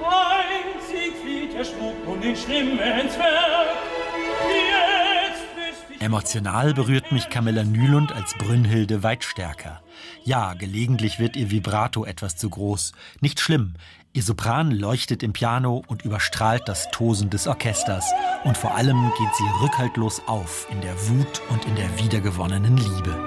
Emotional berührt mich Camilla Nylund als Brünnhilde weit stärker. Ja, gelegentlich wird ihr Vibrato etwas zu groß. Nicht schlimm. Ihr Sopran leuchtet im Piano und überstrahlt das Tosen des Orchesters. Und vor allem geht sie rückhaltlos auf in der Wut und in der wiedergewonnenen Liebe.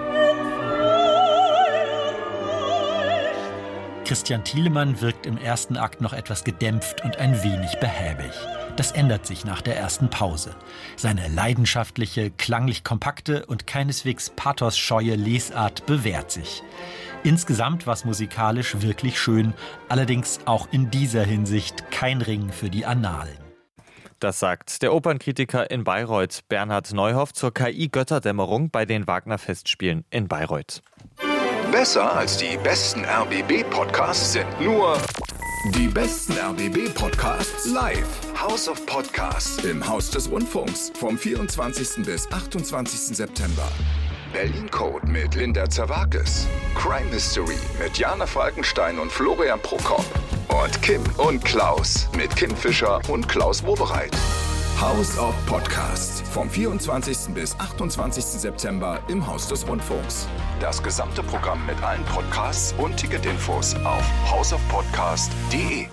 Christian Thielemann wirkt im ersten Akt noch etwas gedämpft und ein wenig behäbig. Das ändert sich nach der ersten Pause. Seine leidenschaftliche, klanglich kompakte und keineswegs pathosscheue Lesart bewährt sich. Insgesamt war es musikalisch wirklich schön, allerdings auch in dieser Hinsicht kein Ring für die Annalen. Das sagt der Opernkritiker in Bayreuth, Bernhard Neuhoff, zur KI-Götterdämmerung bei den Wagner-Festspielen in Bayreuth. Besser als die besten RBB-Podcasts sind nur die besten RBB-Podcasts live. House of Podcasts im Haus des Rundfunks vom 24. bis 28. September. Berlin Code mit Linda Zerwakis. Crime Mystery mit Jana Falkenstein und Florian Prokop. Und Kim und Klaus mit Kim Fischer und Klaus Wobereit. House of Podcasts vom 24. bis 28. September im Haus des Rundfunks. Das gesamte Programm mit allen Podcasts und Ticketinfos auf houseofpodcast.de.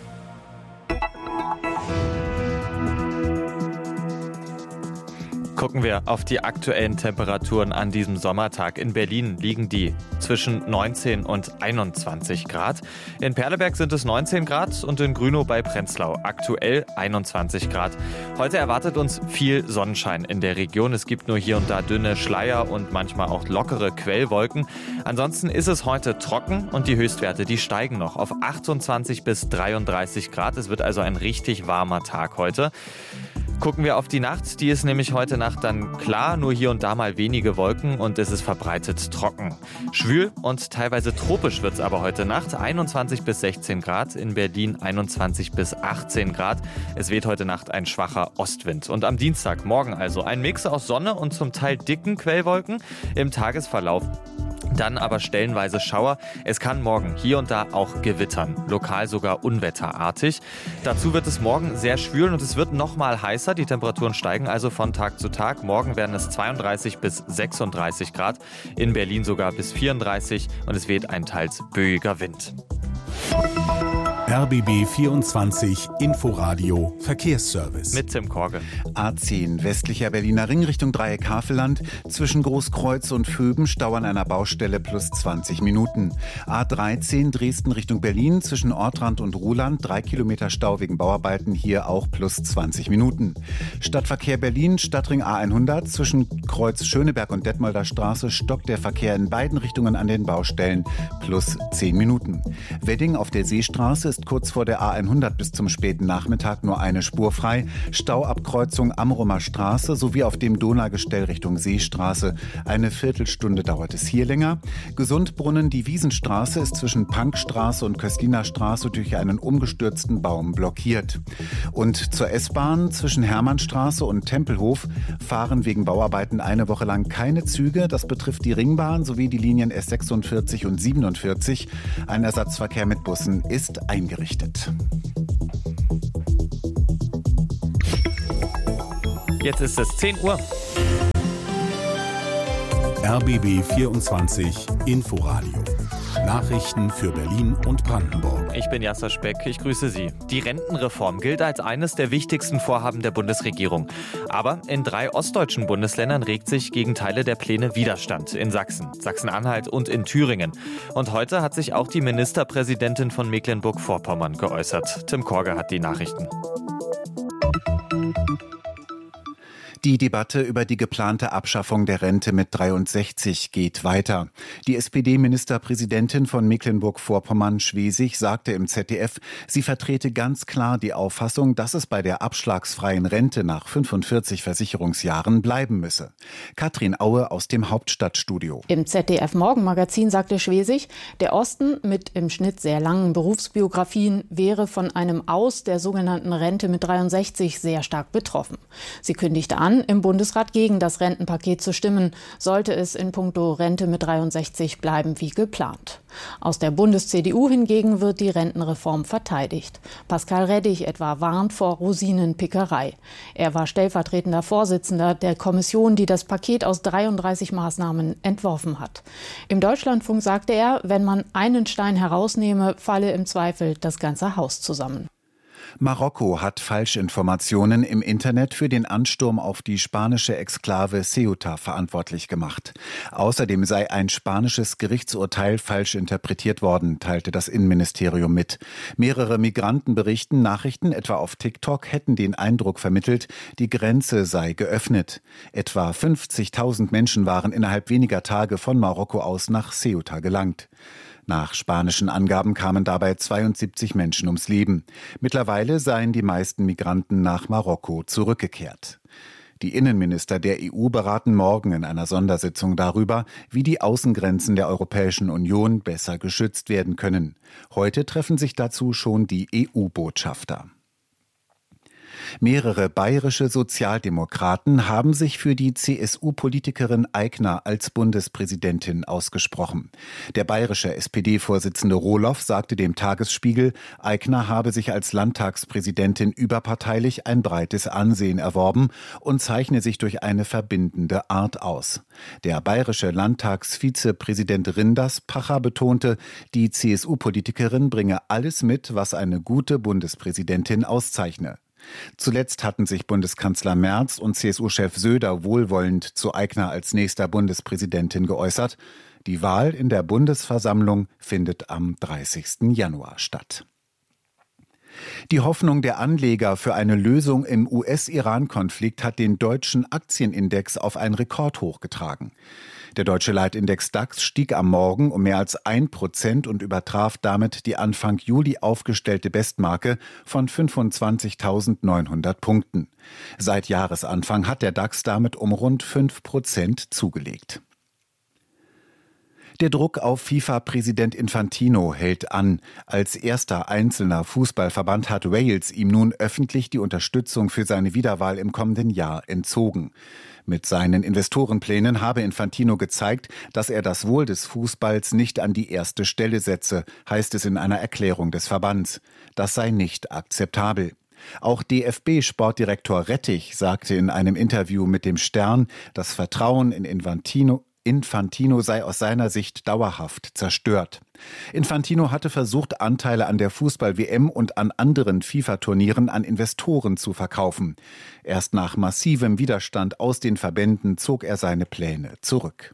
Gucken wir auf die aktuellen Temperaturen an diesem Sommertag. In Berlin liegen die zwischen 19 und 21 Grad. In Perleberg sind es 19 Grad und in Grünow bei Prenzlau aktuell 21 Grad. Heute erwartet uns viel Sonnenschein in der Region. Es gibt nur hier und da dünne Schleier und manchmal auch lockere Quellwolken. Ansonsten ist es heute trocken und die Höchstwerte, die steigen noch auf 28 bis 33 Grad. Es wird also ein richtig warmer Tag heute. Gucken wir auf die Nacht, die ist nämlich heute Nacht dann klar, nur hier und da mal wenige Wolken und es ist verbreitet trocken. Schwül und teilweise tropisch wird es aber heute Nacht, 21 bis 16 Grad, in Berlin 21 bis 18 Grad. Es weht heute Nacht ein schwacher Ostwind. Und am Dienstag, morgen also, ein Mix aus Sonne und zum Teil dicken Quellwolken im Tagesverlauf. Dann aber stellenweise Schauer. Es kann morgen hier und da auch gewittern, lokal sogar unwetterartig. Dazu wird es morgen sehr schwül und es wird noch mal heißer. Die Temperaturen steigen also von Tag zu Tag. Morgen werden es 32 bis 36 Grad, in Berlin sogar bis 34 und es weht ein teils böiger Wind. RBB 24 Inforadio Verkehrsservice. Mit Tim Korge. A10 westlicher Berliner Ring Richtung Dreieck Havelland. Zwischen Großkreuz und Föben Stau an einer Baustelle plus 20 Minuten. A13 Dresden Richtung Berlin. Zwischen Ortrand und Ruhland 3 Kilometer Stau wegen Bauarbeiten. Hier auch plus 20 Minuten. Stadtverkehr Berlin, Stadtring A100. Zwischen Kreuz Schöneberg und Detmolder Straße stockt der Verkehr in beiden Richtungen an den Baustellen plus 10 Minuten. Wedding auf der Seestraße ist kurz vor der A100 bis zum späten Nachmittag nur eine Spur frei. Stauabkreuzung Amrumer Straße sowie auf dem Donaugestell Richtung Seestraße. Eine Viertelstunde dauert es hier länger. Gesundbrunnen, die Wiesenstraße ist zwischen Pankstraße und Köstliner Straße durch einen umgestürzten Baum blockiert. Und zur S-Bahn zwischen Hermannstraße und Tempelhof fahren wegen Bauarbeiten eine Woche lang keine Züge. Das betrifft die Ringbahn sowie die Linien S46 und 47. Ein Ersatzverkehr mit Bussen ist eingerichtet. Jetzt ist es 10 Uhr. RBB 24 Inforadio. Nachrichten für Berlin und Brandenburg. Ich bin Jasser Speck, ich grüße Sie. Die Rentenreform gilt als eines der wichtigsten Vorhaben der Bundesregierung. Aber in 3 ostdeutschen Bundesländern regt sich gegen Teile der Pläne Widerstand. In Sachsen, Sachsen-Anhalt und in Thüringen. Und heute hat sich auch die Ministerpräsidentin von Mecklenburg-Vorpommern geäußert. Tim Korge hat die Nachrichten. Die Debatte über die geplante Abschaffung der Rente mit 63 geht weiter. Die SPD-Ministerpräsidentin von Mecklenburg-Vorpommern, Schwesig, sagte im ZDF, sie vertrete ganz klar die Auffassung, dass es bei der abschlagsfreien Rente nach 45 Versicherungsjahren bleiben müsse. Katrin Aue aus dem Hauptstadtstudio. Im ZDF-Morgenmagazin sagte Schwesig, der Osten mit im Schnitt sehr langen Berufsbiografien wäre von einem Aus der sogenannten Rente mit 63 sehr stark betroffen. Sie kündigte an, im Bundesrat gegen das Rentenpaket zu stimmen, sollte es in puncto Rente mit 63 bleiben wie geplant. Aus der Bundes-CDU hingegen wird die Rentenreform verteidigt. Pascal Rettig etwa warnt vor Rosinenpickerei. Er war stellvertretender Vorsitzender der Kommission, die das Paket aus 33 Maßnahmen entworfen hat. Im Deutschlandfunk sagte er, wenn man einen Stein herausnehme, falle im Zweifel das ganze Haus zusammen. Marokko hat Falschinformationen im Internet für den Ansturm auf die spanische Exklave Ceuta verantwortlich gemacht. Außerdem sei ein spanisches Gerichtsurteil falsch interpretiert worden, teilte das Innenministerium mit. Mehrere Migranten berichten, Nachrichten etwa auf TikTok hätten den Eindruck vermittelt, die Grenze sei geöffnet. Etwa 50.000 Menschen waren innerhalb weniger Tage von Marokko aus nach Ceuta gelangt. Nach spanischen Angaben kamen dabei 72 Menschen ums Leben. Mittlerweile seien die meisten Migranten nach Marokko zurückgekehrt. Die Innenminister der EU beraten morgen in einer Sondersitzung darüber, wie die Außengrenzen der Europäischen Union besser geschützt werden können. Heute treffen sich dazu schon die EU-Botschafter. Mehrere bayerische Sozialdemokraten haben sich für die CSU-Politikerin Aigner als Bundespräsidentin ausgesprochen. Der bayerische SPD-Vorsitzende Rohloff sagte dem Tagesspiegel, Aigner habe sich als Landtagspräsidentin überparteilich ein breites Ansehen erworben und zeichne sich durch eine verbindende Art aus. Der bayerische Landtagsvizepräsident Rinderspacher betonte, die CSU-Politikerin bringe alles mit, was eine gute Bundespräsidentin auszeichne. Zuletzt hatten sich Bundeskanzler Merz und CSU-Chef Söder wohlwollend zu Aigner als nächster Bundespräsidentin geäußert. Die Wahl in der Bundesversammlung findet am 30. Januar statt. Die Hoffnung der Anleger für eine Lösung im US-Iran-Konflikt hat den deutschen Aktienindex auf ein Rekordhoch getragen. Der deutsche Leitindex DAX stieg am Morgen um mehr als 1% und übertraf damit die Anfang Juli aufgestellte Bestmarke von 25.900 Punkten. Seit Jahresanfang hat der DAX damit um rund 5% zugelegt. Der Druck auf FIFA-Präsident Infantino hält an. Als erster einzelner Fußballverband hat Wales ihm nun öffentlich die Unterstützung für seine Wiederwahl im kommenden Jahr entzogen. Mit seinen Investorenplänen habe Infantino gezeigt, dass er das Wohl des Fußballs nicht an die erste Stelle setze, heißt es in einer Erklärung des Verbands. Das sei nicht akzeptabel. Auch DFB-Sportdirektor Rettig sagte in einem Interview mit dem Stern, das Vertrauen in Infantino sei aus seiner Sicht dauerhaft zerstört. Infantino hatte versucht, Anteile an der Fußball-WM und an anderen FIFA-Turnieren an Investoren zu verkaufen. Erst nach massivem Widerstand aus den Verbänden zog er seine Pläne zurück.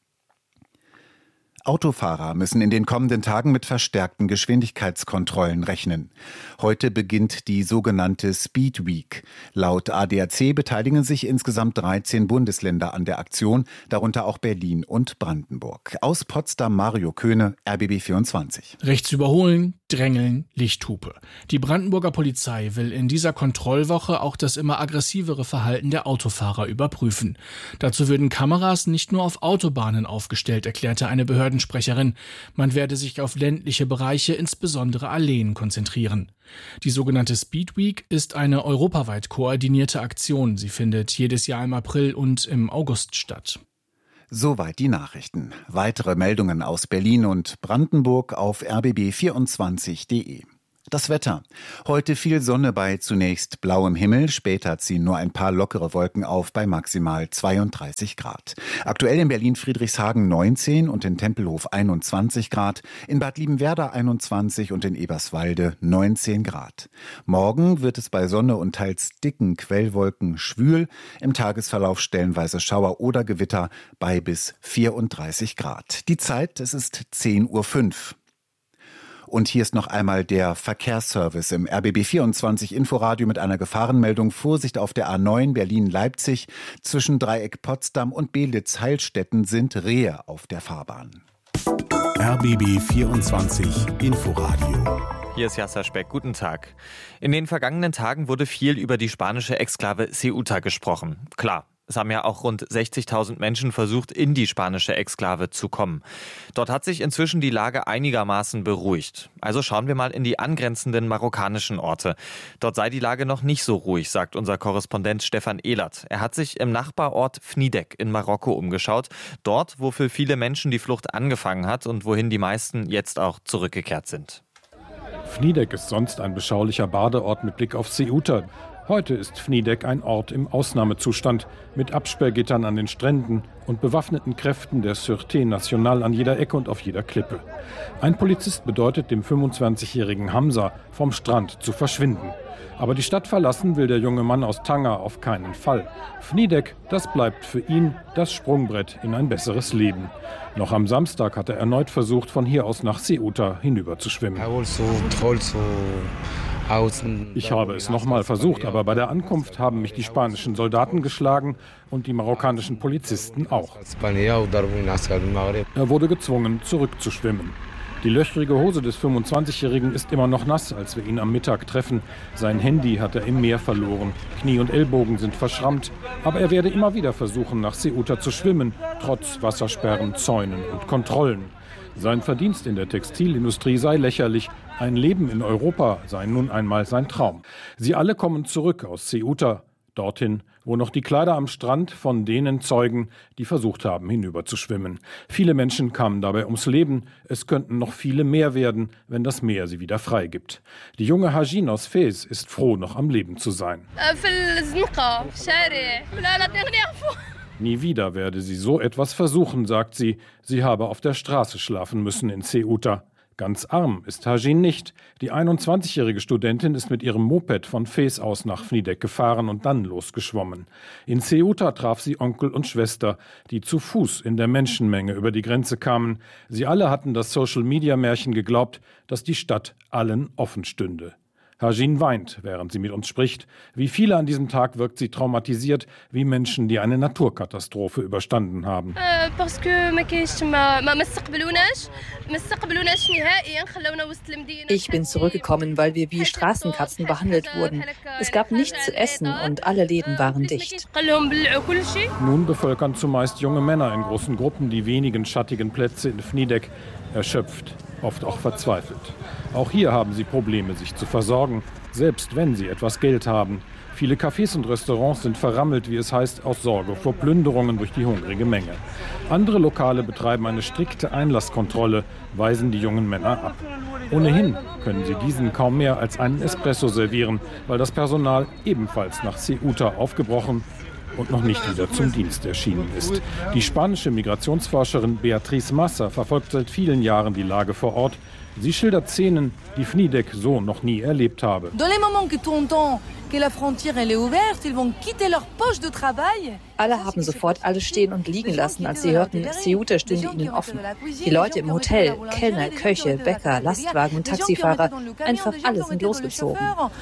Autofahrer müssen in den kommenden Tagen mit verstärkten Geschwindigkeitskontrollen rechnen. Heute beginnt die sogenannte Speed Week. Laut ADAC beteiligen sich insgesamt 13 Bundesländer an der Aktion, darunter auch Berlin und Brandenburg. Aus Potsdam Mario Köhne, RBB 24. Rechts überholen, drängeln, Lichthupe. Die Brandenburger Polizei will in dieser Kontrollwoche auch das immer aggressivere Verhalten der Autofahrer überprüfen. Dazu würden Kameras nicht nur auf Autobahnen aufgestellt, erklärte eine Behördensprecherin. Man werde sich auf ländliche Bereiche, insbesondere Alleen, konzentrieren. Die sogenannte Speed Week ist eine europaweit koordinierte Aktion. Sie findet jedes Jahr im April und im August statt. Soweit die Nachrichten. Weitere Meldungen aus Berlin und Brandenburg auf rbb24.de. Das Wetter. Heute viel Sonne bei zunächst blauem Himmel, später ziehen nur ein paar lockere Wolken auf bei maximal 32 Grad. Aktuell in Berlin-Friedrichshagen 19 und in Tempelhof 21 Grad, in Bad Liebenwerda 21 und in Eberswalde 19 Grad. Morgen wird es bei Sonne und teils dicken Quellwolken schwül, im Tagesverlauf stellenweise Schauer oder Gewitter bei bis 34 Grad. Die Zeit, es ist 10:05 Uhr. Und hier ist noch einmal der Verkehrsservice im RBB24 Inforadio mit einer Gefahrenmeldung. Vorsicht auf der A9 Berlin-Leipzig. Zwischen Dreieck Potsdam und Beelitz-Heilstätten sind Rehe auf der Fahrbahn. RBB24 Inforadio. Hier ist Jasser Speck. Guten Tag. In den vergangenen Tagen wurde viel über die spanische Exklave Ceuta gesprochen. Klar. Es haben ja auch rund 60.000 Menschen versucht, in die spanische Exklave zu kommen. Dort hat sich inzwischen die Lage einigermaßen beruhigt. Also schauen wir mal in die angrenzenden marokkanischen Orte. Dort sei die Lage noch nicht so ruhig, sagt unser Korrespondent Stefan Ehlert. Er hat sich im Nachbarort Fnidek in Marokko umgeschaut. Dort, wo für viele Menschen die Flucht angefangen hat und wohin die meisten jetzt auch zurückgekehrt sind. Fnidek ist sonst ein beschaulicher Badeort mit Blick auf Ceuta. Heute ist Fnidek ein Ort im Ausnahmezustand mit Absperrgittern an den Stränden und bewaffneten Kräften der Sûreté Nationale an jeder Ecke und auf jeder Klippe. Ein Polizist bedeutet dem 25-jährigen Hamza, vom Strand zu verschwinden. Aber die Stadt verlassen will der junge Mann aus Tanger auf keinen Fall. Fnidek, das bleibt für ihn das Sprungbrett in ein besseres Leben. Noch am Samstag hat er erneut versucht, von hier aus nach Ceuta hinüber zu schwimmen. Ich habe es nochmal versucht, aber bei der Ankunft haben mich die spanischen Soldaten geschlagen und die marokkanischen Polizisten auch. Er wurde gezwungen, zurückzuschwimmen. Die löchrige Hose des 25-Jährigen ist immer noch nass, als wir ihn am Mittag treffen. Sein Handy hat er im Meer verloren. Knie und Ellbogen sind verschrammt. Aber er werde immer wieder versuchen, nach Ceuta zu schwimmen, trotz Wassersperren, Zäunen und Kontrollen. Sein Verdienst in der Textilindustrie sei lächerlich. Ein Leben in Europa sei nun einmal sein Traum. Sie alle kommen zurück aus Ceuta, dorthin, wo noch die Kleider am Strand von denen zeugen, die versucht haben, hinüberzuschwimmen. Viele Menschen kamen dabei ums Leben. Es könnten noch viele mehr werden, wenn das Meer sie wieder freigibt. Die junge Hajin aus Fez ist froh, noch am Leben zu sein. Nie wieder werde sie so etwas versuchen, sagt sie. Sie habe auf der Straße schlafen müssen in Ceuta. Ganz arm ist Hajin nicht. Die 21-jährige Studentin ist mit ihrem Moped von Fez aus nach Fnidek gefahren und dann losgeschwommen. In Ceuta traf sie Onkel und Schwester, die zu Fuß in der Menschenmenge über die Grenze kamen. Sie alle hatten das Social-Media-Märchen geglaubt, dass die Stadt allen offen stünde. Hajin weint, während sie mit uns spricht. Wie viele an diesem Tag wirkt sie traumatisiert, wie Menschen, die eine Naturkatastrophe überstanden haben. Ich bin zurückgekommen, weil wir wie Straßenkatzen behandelt wurden. Es gab nichts zu essen und alle Läden waren dicht. Nun bevölkern zumeist junge Männer in großen Gruppen die wenigen schattigen Plätze in Fnidek, erschöpft, oft auch verzweifelt. Auch hier haben sie Probleme, sich zu versorgen, selbst wenn sie etwas Geld haben. Viele Cafés und Restaurants sind verrammelt, wie es heißt, aus Sorge vor Plünderungen durch die hungrige Menge. Andere Lokale betreiben eine strikte Einlasskontrolle, weisen die jungen Männer ab. Ohnehin können sie diesen kaum mehr als einen Espresso servieren, weil das Personal ebenfalls nach Ceuta aufgebrochen und noch nicht wieder zum Dienst erschienen ist. Die spanische Migrationsforscherin Beatriz Massa verfolgt seit vielen Jahren die Lage vor Ort. Sie schildert Szenen, die FNIDEC so noch nie erlebt habe. Alle haben sofort alles stehen und liegen lassen, als sie hörten, Ceuta stünde ihnen offen. Die Leute im Hotel, Kellner, Köche, Bäcker, Lastwagen und Taxifahrer, einfach alle sind losgezogen.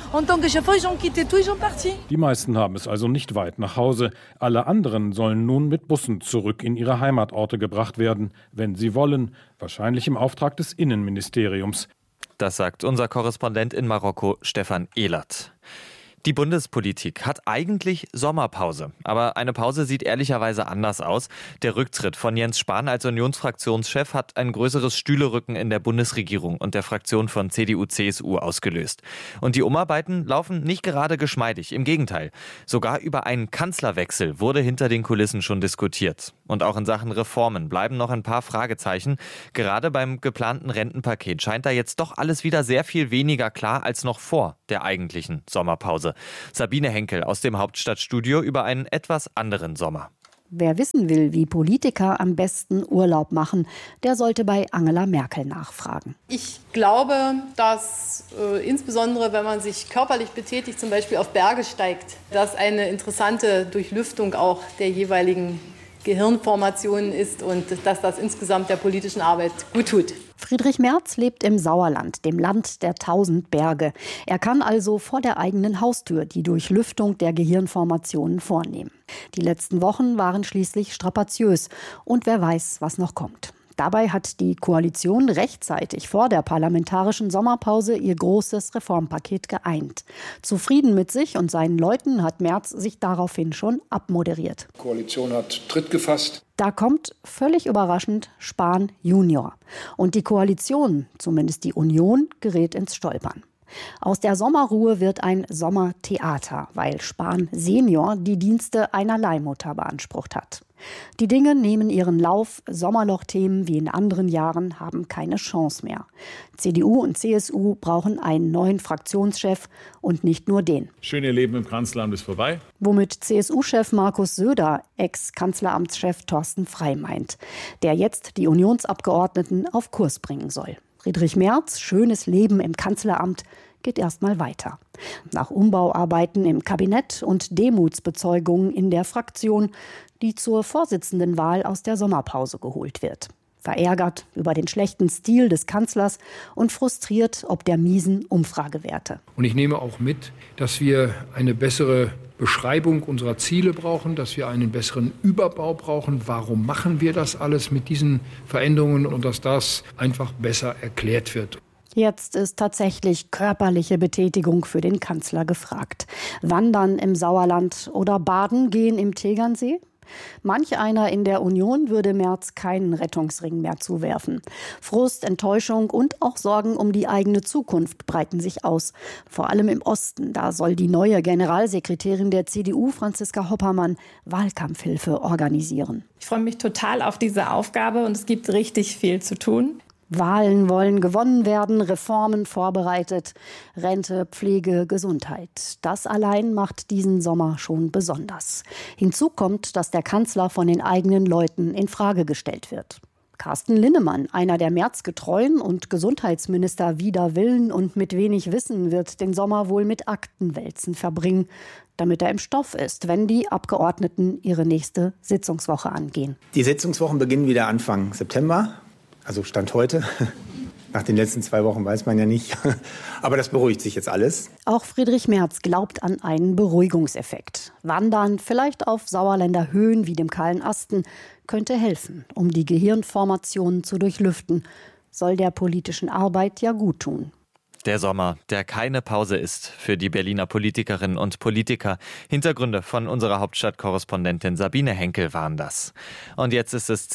Die meisten haben es also nicht weit nach Hause. Alle anderen sollen nun mit Bussen zurück in ihre Heimatorte gebracht werden, wenn sie wollen, wahrscheinlich im Auftrag des Innenministeriums. Das sagt unser Korrespondent in Marokko, Stefan Ehlert. Die Bundespolitik hat eigentlich Sommerpause. Aber eine Pause sieht ehrlicherweise anders aus. Der Rücktritt von Jens Spahn als Unionsfraktionschef hat ein größeres Stühlerücken in der Bundesregierung und der Fraktion von CDU/CSU ausgelöst. Und die Umarbeiten laufen nicht gerade geschmeidig. Im Gegenteil. Sogar über einen Kanzlerwechsel wurde hinter den Kulissen schon diskutiert. Und auch in Sachen Reformen bleiben noch ein paar Fragezeichen. Gerade beim geplanten Rentenpaket scheint da jetzt doch alles wieder sehr viel weniger klar als noch vor der eigentlichen Sommerpause. Sabine Henkel aus dem Hauptstadtstudio über einen etwas anderen Sommer. Wer wissen will, wie Politiker am besten Urlaub machen, der sollte bei Angela Merkel nachfragen. Ich glaube, dass insbesondere, wenn man sich körperlich betätigt, zum Beispiel auf Berge steigt, dass eine interessante Durchlüftung auch der jeweiligen Gehirnformationen ist und dass das insgesamt der politischen Arbeit gut tut. Friedrich Merz lebt im Sauerland, dem Land der 1000 Berge. Er kann also vor der eigenen Haustür die Durchlüftung der Gehirnformationen vornehmen. Die letzten Wochen waren schließlich strapaziös und wer weiß, was noch kommt. Dabei hat die Koalition rechtzeitig vor der parlamentarischen Sommerpause ihr großes Reformpaket geeint. Zufrieden mit sich und seinen Leuten hat Merz sich daraufhin schon abmoderiert. Die Koalition hat Tritt gefasst. Da kommt völlig überraschend Spahn Junior. Und die Koalition, zumindest die Union, gerät ins Stolpern. Aus der Sommerruhe wird ein Sommertheater, weil Spahn Senior die Dienste einer Leihmutter beansprucht hat. Die Dinge nehmen ihren Lauf, Sommerlochthemen wie in anderen Jahren haben keine Chance mehr. CDU und CSU brauchen einen neuen Fraktionschef und nicht nur den. Schöne Leben im Kanzleramt ist vorbei. Womit CSU-Chef Markus Söder Ex-Kanzleramtschef Thorsten Frey meint, der jetzt die Unionsabgeordneten auf Kurs bringen soll. Friedrich Merz, schönes Leben im Kanzleramt, geht erstmal weiter. Nach Umbauarbeiten im Kabinett und Demutsbezeugungen in der Fraktion, die zur Vorsitzendenwahl aus der Sommerpause geholt wird. Verärgert über den schlechten Stil des Kanzlers und frustriert ob der miesen Umfragewerte. Und ich nehme auch mit, dass wir eine bessere Beschreibung unserer Ziele brauchen, dass wir einen besseren Überbau brauchen. Warum machen wir das alles mit diesen Veränderungen und dass das einfach besser erklärt wird. Jetzt ist tatsächlich körperliche Betätigung für den Kanzler gefragt. Wandern im Sauerland oder baden gehen im Tegernsee? Manch einer in der Union würde Merz keinen Rettungsring mehr zuwerfen. Frust, Enttäuschung und auch Sorgen um die eigene Zukunft breiten sich aus. Vor allem im Osten, da soll die neue Generalsekretärin der CDU, Franziska Hoppermann, Wahlkampfhilfe organisieren. Ich freue mich total auf diese Aufgabe und es gibt richtig viel zu tun. Wahlen wollen gewonnen werden, Reformen vorbereitet, Rente, Pflege, Gesundheit. Das allein macht diesen Sommer schon besonders. Hinzu kommt, dass der Kanzler von den eigenen Leuten in Frage gestellt wird. Carsten Linnemann, einer der Merz-Getreuen und Gesundheitsminister wider Willen und mit wenig Wissen, wird den Sommer wohl mit Aktenwälzen verbringen, damit er im Stoff ist, wenn die Abgeordneten ihre nächste Sitzungswoche angehen. Die Sitzungswochen beginnen wieder Anfang September. Also Stand heute. Nach den letzten 2 Wochen weiß man ja nicht. Aber das beruhigt sich jetzt alles. Auch Friedrich Merz glaubt an einen Beruhigungseffekt. Wandern, vielleicht auf Sauerländer Höhen wie dem Kahlen Asten, könnte helfen, um die Gehirnformationen zu durchlüften. Soll der politischen Arbeit ja gut tun. Der Sommer, der keine Pause ist für die Berliner Politikerinnen und Politiker. Hintergründe von unserer Hauptstadtkorrespondentin Sabine Henkel waren das. Und jetzt ist es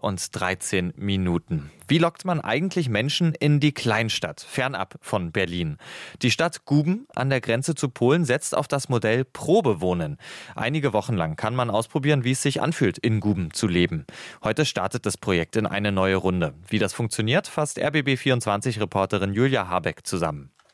10:13 Uhr. Wie lockt man eigentlich Menschen in die Kleinstadt, fernab von Berlin? Die Stadt Guben an der Grenze zu Polen setzt auf das Modell Probewohnen. Einige Wochen lang kann man ausprobieren, wie es sich anfühlt, in Guben zu leben. Heute startet das Projekt in eine neue Runde. Wie das funktioniert, fasst RBB24-Reporterin Julia Habeck zusammen.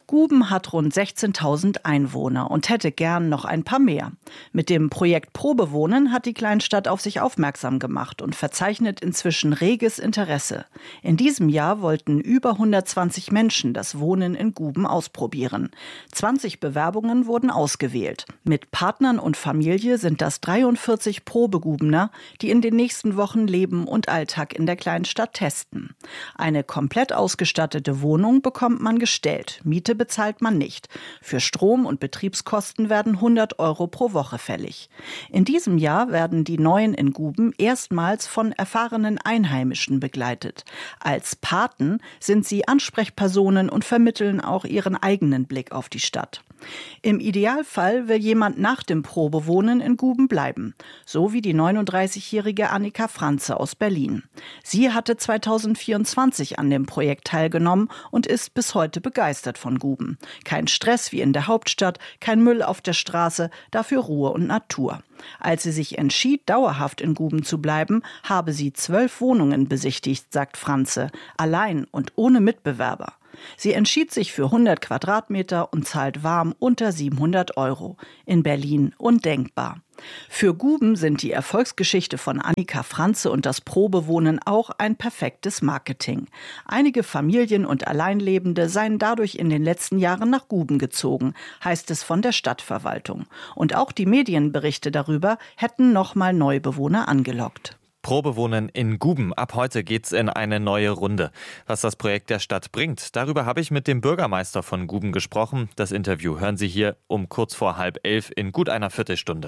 Guben hat rund 16.000 Einwohner und hätte gern noch ein paar mehr. Mit dem Projekt Probewohnen hat die Kleinstadt auf sich aufmerksam gemacht und verzeichnet inzwischen reges Interesse. In diesem Jahr wollten über 120 Menschen das Wohnen in Guben ausprobieren. 20 Bewerbungen wurden ausgewählt. Mit Partnern und Familie sind das 43 Probegubener, die in den nächsten Wochen Leben und Alltag in der Kleinstadt testen. Eine komplett ausgestattete Wohnung bekommt man gestellt. Miete bezahlt man nicht. Für Strom und Betriebskosten werden 100 € pro Woche fällig. In diesem Jahr werden die Neuen in Guben erstmals von erfahrenen Einheimischen begleitet. Als Paten sind sie Ansprechpersonen und vermitteln auch ihren eigenen Blick auf die Stadt. Im Idealfall will jemand nach dem Probewohnen in Guben bleiben, so wie die 39-jährige Annika Franze aus Berlin. Sie hatte 2024 an dem Projekt teilgenommen und ist bis heute begeistert von Guben. Kein Stress wie in der Hauptstadt, kein Müll auf der Straße, dafür Ruhe und Natur. Als sie sich entschied, dauerhaft in Guben zu bleiben, habe sie 12 Wohnungen besichtigt, sagt Franze, allein und ohne Mitbewerber. Sie entschied sich für 100 Quadratmeter und zahlt warm unter 700 €. In Berlin undenkbar. Für Guben sind die Erfolgsgeschichte von Annika Franze und das Probewohnen auch ein perfektes Marketing. Einige Familien und Alleinlebende seien dadurch in den letzten Jahren nach Guben gezogen, heißt es von der Stadtverwaltung. Und auch die Medienberichte darüber hätten nochmal Neubewohner angelockt. Probewohnen in Guben. Ab heute geht's in eine neue Runde. Was das Projekt der Stadt bringt, darüber habe ich mit dem Bürgermeister von Guben gesprochen. Das Interview hören Sie hier um kurz vor 10:30 in gut einer Viertelstunde.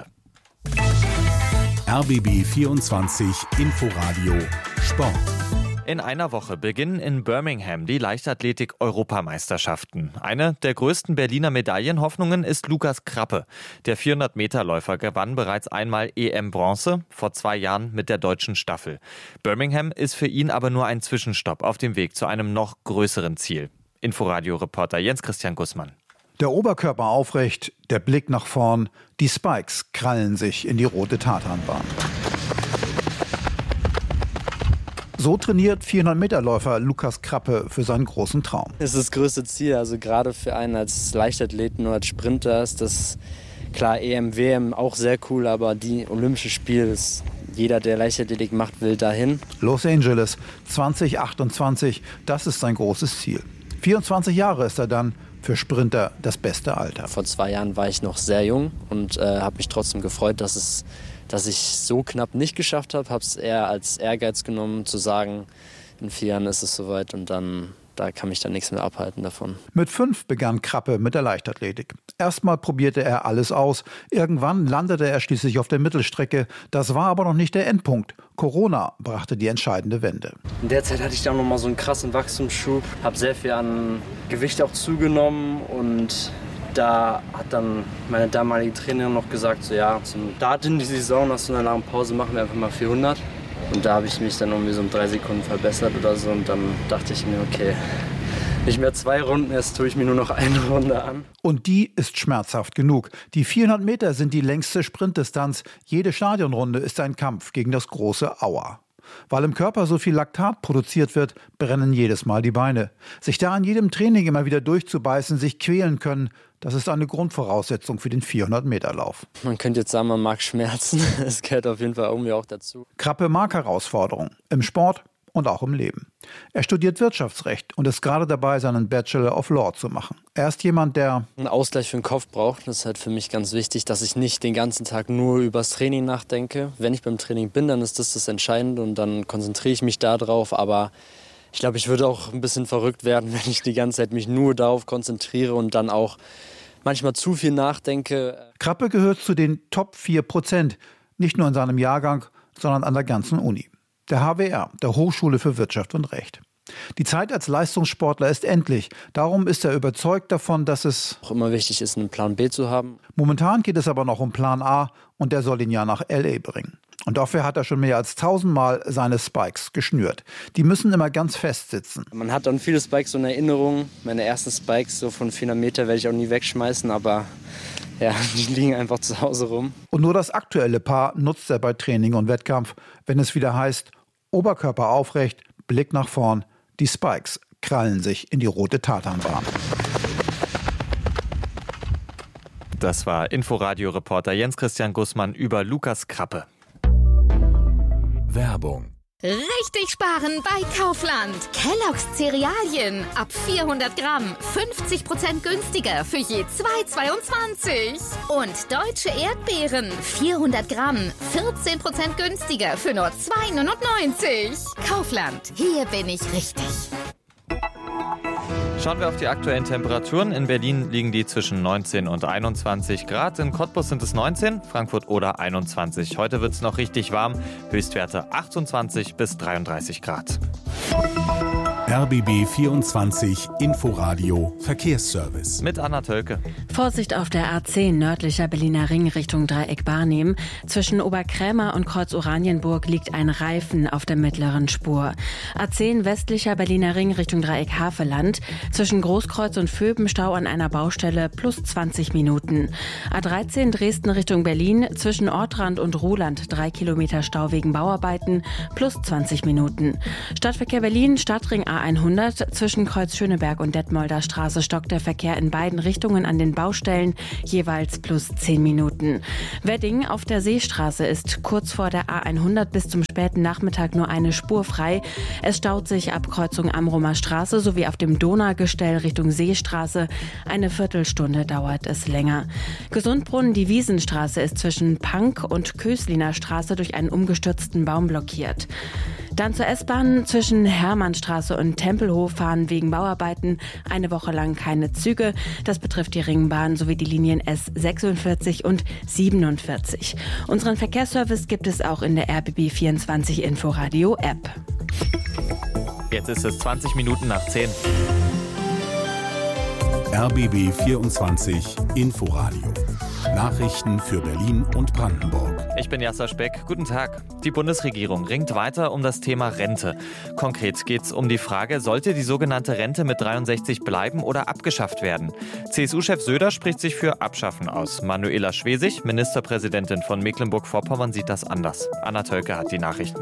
RBB 24 Inforadio Sport. In einer Woche beginnen in Birmingham die Leichtathletik-Europameisterschaften. Eine der größten Berliner Medaillenhoffnungen ist Lukas Krappe. Der 400-Meter-Läufer gewann bereits einmal EM-Bronze, vor 2 Jahren mit der deutschen Staffel. Birmingham ist für ihn aber nur ein Zwischenstopp auf dem Weg zu einem noch größeren Ziel. Inforadio-Reporter Jens-Christian Gussmann. Der Oberkörper aufrecht, der Blick nach vorn, die Spikes krallen sich in die rote Tatanbahn. So trainiert 400-Meter-Läufer Lukas Krappe für seinen großen Traum. Das ist das größte Ziel, also gerade für einen als Leichtathleten oder als Sprinter ist das klar EM, WM auch sehr cool, aber die Olympische Spiele ist jeder, der Leichtathletik macht, will dahin. Los Angeles 2028, das ist sein großes Ziel. 24 Jahre ist er dann. Für Sprinter das beste Alter. Vor 2 Jahren war ich noch sehr jung und habe mich trotzdem gefreut, dass ich so knapp nicht geschafft habe. Habe es eher als Ehrgeiz genommen, zu sagen, in 4 Jahren ist es soweit und dann da kann mich dann nichts mehr abhalten davon. Mit 5 begann Krappe mit der Leichtathletik. Erstmal probierte er alles aus. Irgendwann landete er schließlich auf der Mittelstrecke. Das war aber noch nicht der Endpunkt. Corona brachte die entscheidende Wende. In der Zeit hatte ich dann noch mal so einen krassen Wachstumsschub. Habe sehr viel an Gewicht auch zugenommen und da hat dann meine damalige Trainerin noch gesagt, so ja, zum Start in die Saison, nach so einer langen Pause machen wir einfach mal 400. Und da habe ich mich dann irgendwie so um 3 Sekunden verbessert oder so und dann dachte ich mir, okay, nicht mehr 2 Runden, jetzt tue ich mir nur noch eine Runde an. Und die ist schmerzhaft genug. Die 400 Meter sind die längste Sprintdistanz. Jede Stadionrunde ist ein Kampf gegen das große Aua. Weil im Körper so viel Laktat produziert wird, brennen jedes Mal die Beine. Sich da an jedem Training immer wieder durchzubeißen, sich quälen können, das ist eine Grundvoraussetzung für den 400-Meter-Lauf. Man könnte jetzt sagen, man mag Schmerzen. Es gehört auf jeden Fall irgendwie auch dazu. Krappe mag Herausforderungen im Sport und auch im Leben. Er studiert Wirtschaftsrecht und ist gerade dabei, seinen Bachelor of Law zu machen. Er ist jemand, der einen Ausgleich für den Kopf braucht. Das ist halt für mich ganz wichtig, dass ich nicht den ganzen Tag nur übers Training nachdenke. Wenn ich beim Training bin, dann ist das Entscheidende und dann konzentriere ich mich da drauf. Aber ich glaube, ich würde auch ein bisschen verrückt werden, wenn ich die ganze Zeit mich nur darauf konzentriere und dann auch manchmal zu viel nachdenke. Krappe gehört zu den Top 4%, nicht nur in seinem Jahrgang, sondern an der ganzen Uni. Der HWR, der Hochschule für Wirtschaft und Recht. Die Zeit als Leistungssportler ist endlich. Darum ist er überzeugt davon, dass es auch immer wichtig ist, einen Plan B zu haben. Momentan geht es aber noch um Plan A und der soll ihn ja nach L.A. bringen. Und dafür hat er schon mehr als 1000 Mal seine Spikes geschnürt. Die müssen immer ganz fest sitzen. Man hat dann viele Spikes so in Erinnerung. Meine ersten Spikes so von 400 Meter werde ich auch nie wegschmeißen, aber ja, die liegen einfach zu Hause rum. Und nur das aktuelle Paar nutzt er bei Training und Wettkampf, wenn es wieder heißt, Oberkörper aufrecht, Blick nach vorn, die Spikes krallen sich in die rote Tatanbahn. Das war Inforadio-Reporter Jens-Christian Gussmann über Lukas Krappe. Werbung. Richtig sparen bei Kaufland. Kellogg's Cerealien ab 400 Gramm 50% günstiger für je 2,22. Und deutsche Erdbeeren 400 Gramm 14% günstiger für nur 2,99. Kaufland, hier bin ich richtig. Schauen wir auf die aktuellen Temperaturen. In Berlin liegen die zwischen 19 und 21 Grad. In Cottbus sind es 19, Frankfurt oder 21. Heute wird es noch richtig warm. Höchstwerte 28 bis 33 Grad. RBB 24 Inforadio Verkehrsservice. Mit Anna Tölke. Vorsicht auf der A10 nördlicher Berliner Ring Richtung Dreieck Barnim. Zwischen Oberkrämer und Kreuz Oranienburg liegt ein Reifen auf der mittleren Spur. A10 westlicher Berliner Ring Richtung Dreieck Havelland. Zwischen Großkreuz und Vöben Stau an einer Baustelle plus 20 Minuten. A13 Dresden Richtung Berlin. Zwischen Ortrand und Ruhland 3 Kilometer Stau wegen Bauarbeiten plus 20 Minuten. Stadtverkehr Berlin, Stadtring A100. Zwischen Kreuz Schöneberg und Detmolder Straße stockt der Verkehr in beiden Richtungen an den Baustellen, jeweils plus 10 Minuten. Wedding auf der Seestraße ist kurz vor der A100 bis zum späten Nachmittag nur eine Spur frei. Es staut sich ab Kreuzung Amrumer Straße sowie auf dem Donaugestell Richtung Seestraße. Eine Viertelstunde dauert es länger. Gesundbrunnen, die Wiesenstraße ist zwischen Pank und Kösliner Straße durch einen umgestürzten Baum blockiert. Dann zur S-Bahn. Zwischen Hermannstraße und Tempelhof fahren wegen Bauarbeiten eine Woche lang keine Züge. Das betrifft die Ringbahn sowie die Linien S46 und 47. Unseren Verkehrsservice gibt es auch in der RBB 24 Inforadio App. Jetzt ist es 20 Minuten nach 10. RBB 24 Inforadio. Nachrichten für Berlin und Brandenburg. Ich bin Jasser Speck. Guten Tag. Die Bundesregierung ringt weiter um das Thema Rente. Konkret geht es um die Frage, sollte die sogenannte Rente mit 63 bleiben oder abgeschafft werden? CSU-Chef Söder spricht sich für Abschaffen aus. Manuela Schwesig, Ministerpräsidentin von Mecklenburg-Vorpommern, sieht das anders. Anna Tölke hat die Nachrichten.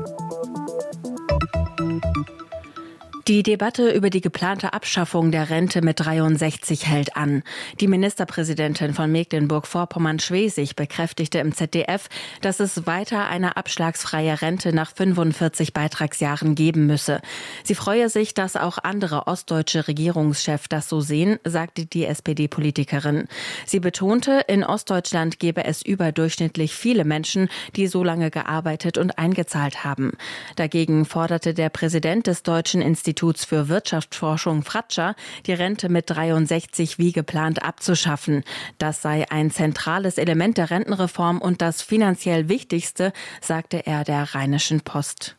Die Debatte über die geplante Abschaffung der Rente mit 63 hält an. Die Ministerpräsidentin von Mecklenburg-Vorpommern Schwesig bekräftigte im ZDF, dass es weiter eine abschlagsfreie Rente nach 45 Beitragsjahren geben müsse. Sie freue sich, dass auch andere ostdeutsche Regierungschefs das so sehen, sagte die SPD-Politikerin. Sie betonte, in Ostdeutschland gebe es überdurchschnittlich viele Menschen, die so lange gearbeitet und eingezahlt haben. Dagegen forderte der Präsident des Deutschen Instituts für Wirtschaftsforschung Fratscher, die Rente mit 63 wie geplant abzuschaffen. Das sei ein zentrales Element der Rentenreform und das finanziell wichtigste, sagte er der Rheinischen Post.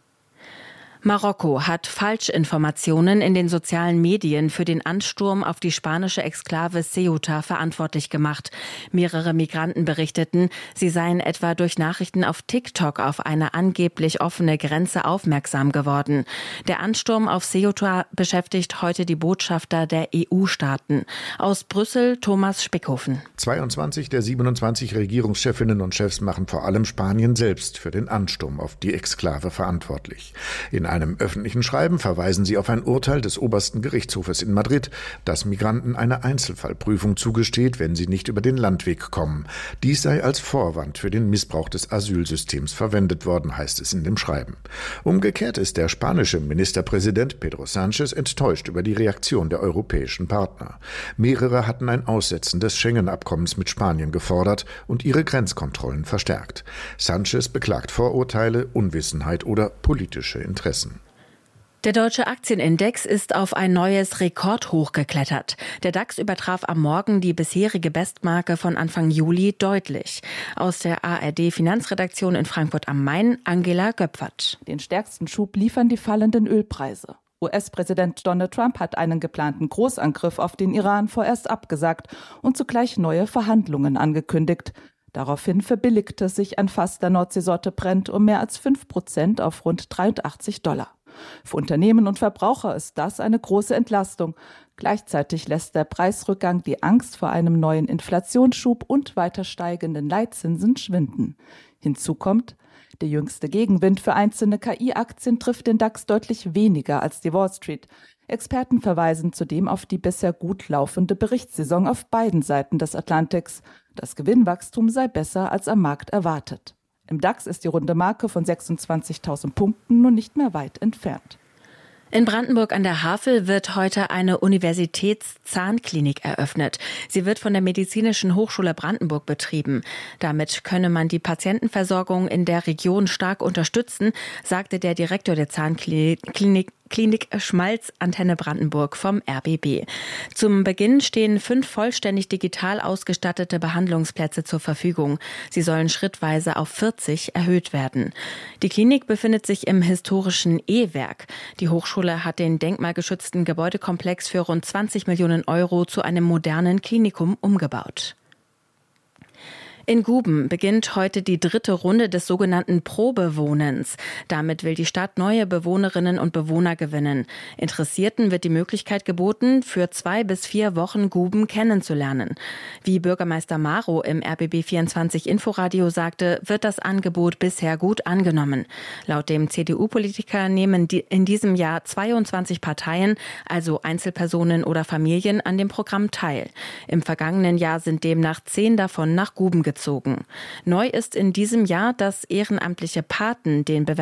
Marokko hat Falschinformationen in den sozialen Medien für den Ansturm auf die spanische Exklave Ceuta verantwortlich gemacht. Mehrere Migranten berichteten, sie seien etwa durch Nachrichten auf TikTok auf eine angeblich offene Grenze aufmerksam geworden. Der Ansturm auf Ceuta beschäftigt heute die Botschafter der EU-Staaten. Aus Brüssel Thomas Spickhofen. 22 der 27 Regierungschefinnen und Chefs machen vor allem Spanien selbst für den Ansturm auf die Exklave verantwortlich. In einem öffentlichen Schreiben verweisen sie auf ein Urteil des obersten Gerichtshofes in Madrid, das Migranten eine Einzelfallprüfung zugesteht, wenn sie nicht über den Landweg kommen. Dies sei als Vorwand für den Missbrauch des Asylsystems verwendet worden, heißt es in dem Schreiben. Umgekehrt ist der spanische Ministerpräsident Pedro Sánchez enttäuscht über die Reaktion der europäischen Partner. Mehrere hatten ein Aussetzen des Schengen-Abkommens mit Spanien gefordert und ihre Grenzkontrollen verstärkt. Sánchez beklagt Vorurteile, Unwissenheit oder politische Interessen. Der deutsche Aktienindex ist auf ein neues Rekordhoch geklettert. Der DAX übertraf am Morgen die bisherige Bestmarke von Anfang Juli deutlich. Aus der ARD-Finanzredaktion in Frankfurt am Main, Angela Göpfert. Den stärksten Schub liefern die fallenden Ölpreise. US-Präsident Donald Trump hat einen geplanten Großangriff auf den Iran vorerst abgesagt und zugleich neue Verhandlungen angekündigt. Daraufhin verbilligte sich ein Fass der Nordseesorte Brent um mehr als 5% auf rund $83. Für Unternehmen und Verbraucher ist das eine große Entlastung. Gleichzeitig lässt der Preisrückgang die Angst vor einem neuen Inflationsschub und weiter steigenden Leitzinsen schwinden. Hinzu kommt, der jüngste Gegenwind für einzelne KI-Aktien trifft den DAX deutlich weniger als die Wall Street. Experten verweisen zudem auf die bisher gut laufende Berichtssaison auf beiden Seiten des Atlantiks. Das Gewinnwachstum sei besser als am Markt erwartet. Im DAX ist die runde Marke von 26.000 Punkten nun nicht mehr weit entfernt. In Brandenburg an der Havel wird heute eine Universitätszahnklinik eröffnet. Sie wird von der Medizinischen Hochschule Brandenburg betrieben. Damit könne man die Patientenversorgung in der Region stark unterstützen, sagte der Direktor der Zahnklinik Schmalz Antenne Brandenburg vom RBB. Zum Beginn stehen 5 vollständig digital ausgestattete Behandlungsplätze zur Verfügung. Sie sollen schrittweise auf 40 erhöht werden. Die Klinik befindet sich im historischen E-Werk. Die Hochschule hat den denkmalgeschützten Gebäudekomplex für rund 20 Millionen Euro zu einem modernen Klinikum umgebaut. In Guben beginnt heute die 3. Runde des sogenannten Probewohnens. Damit will die Stadt neue Bewohnerinnen und Bewohner gewinnen. Interessierten wird die Möglichkeit geboten, für 2 bis 4 Wochen Guben kennenzulernen. Wie Bürgermeister Maro im RBB24 Inforadio sagte, wird das Angebot bisher gut angenommen. Laut dem CDU-Politiker nehmen in diesem Jahr 22 Parteien, also Einzelpersonen oder Familien, an dem Programm teil. Im vergangenen Jahr sind demnach 10 davon nach Guben gezogen. Neu ist in diesem Jahr, dass ehrenamtliche Paten den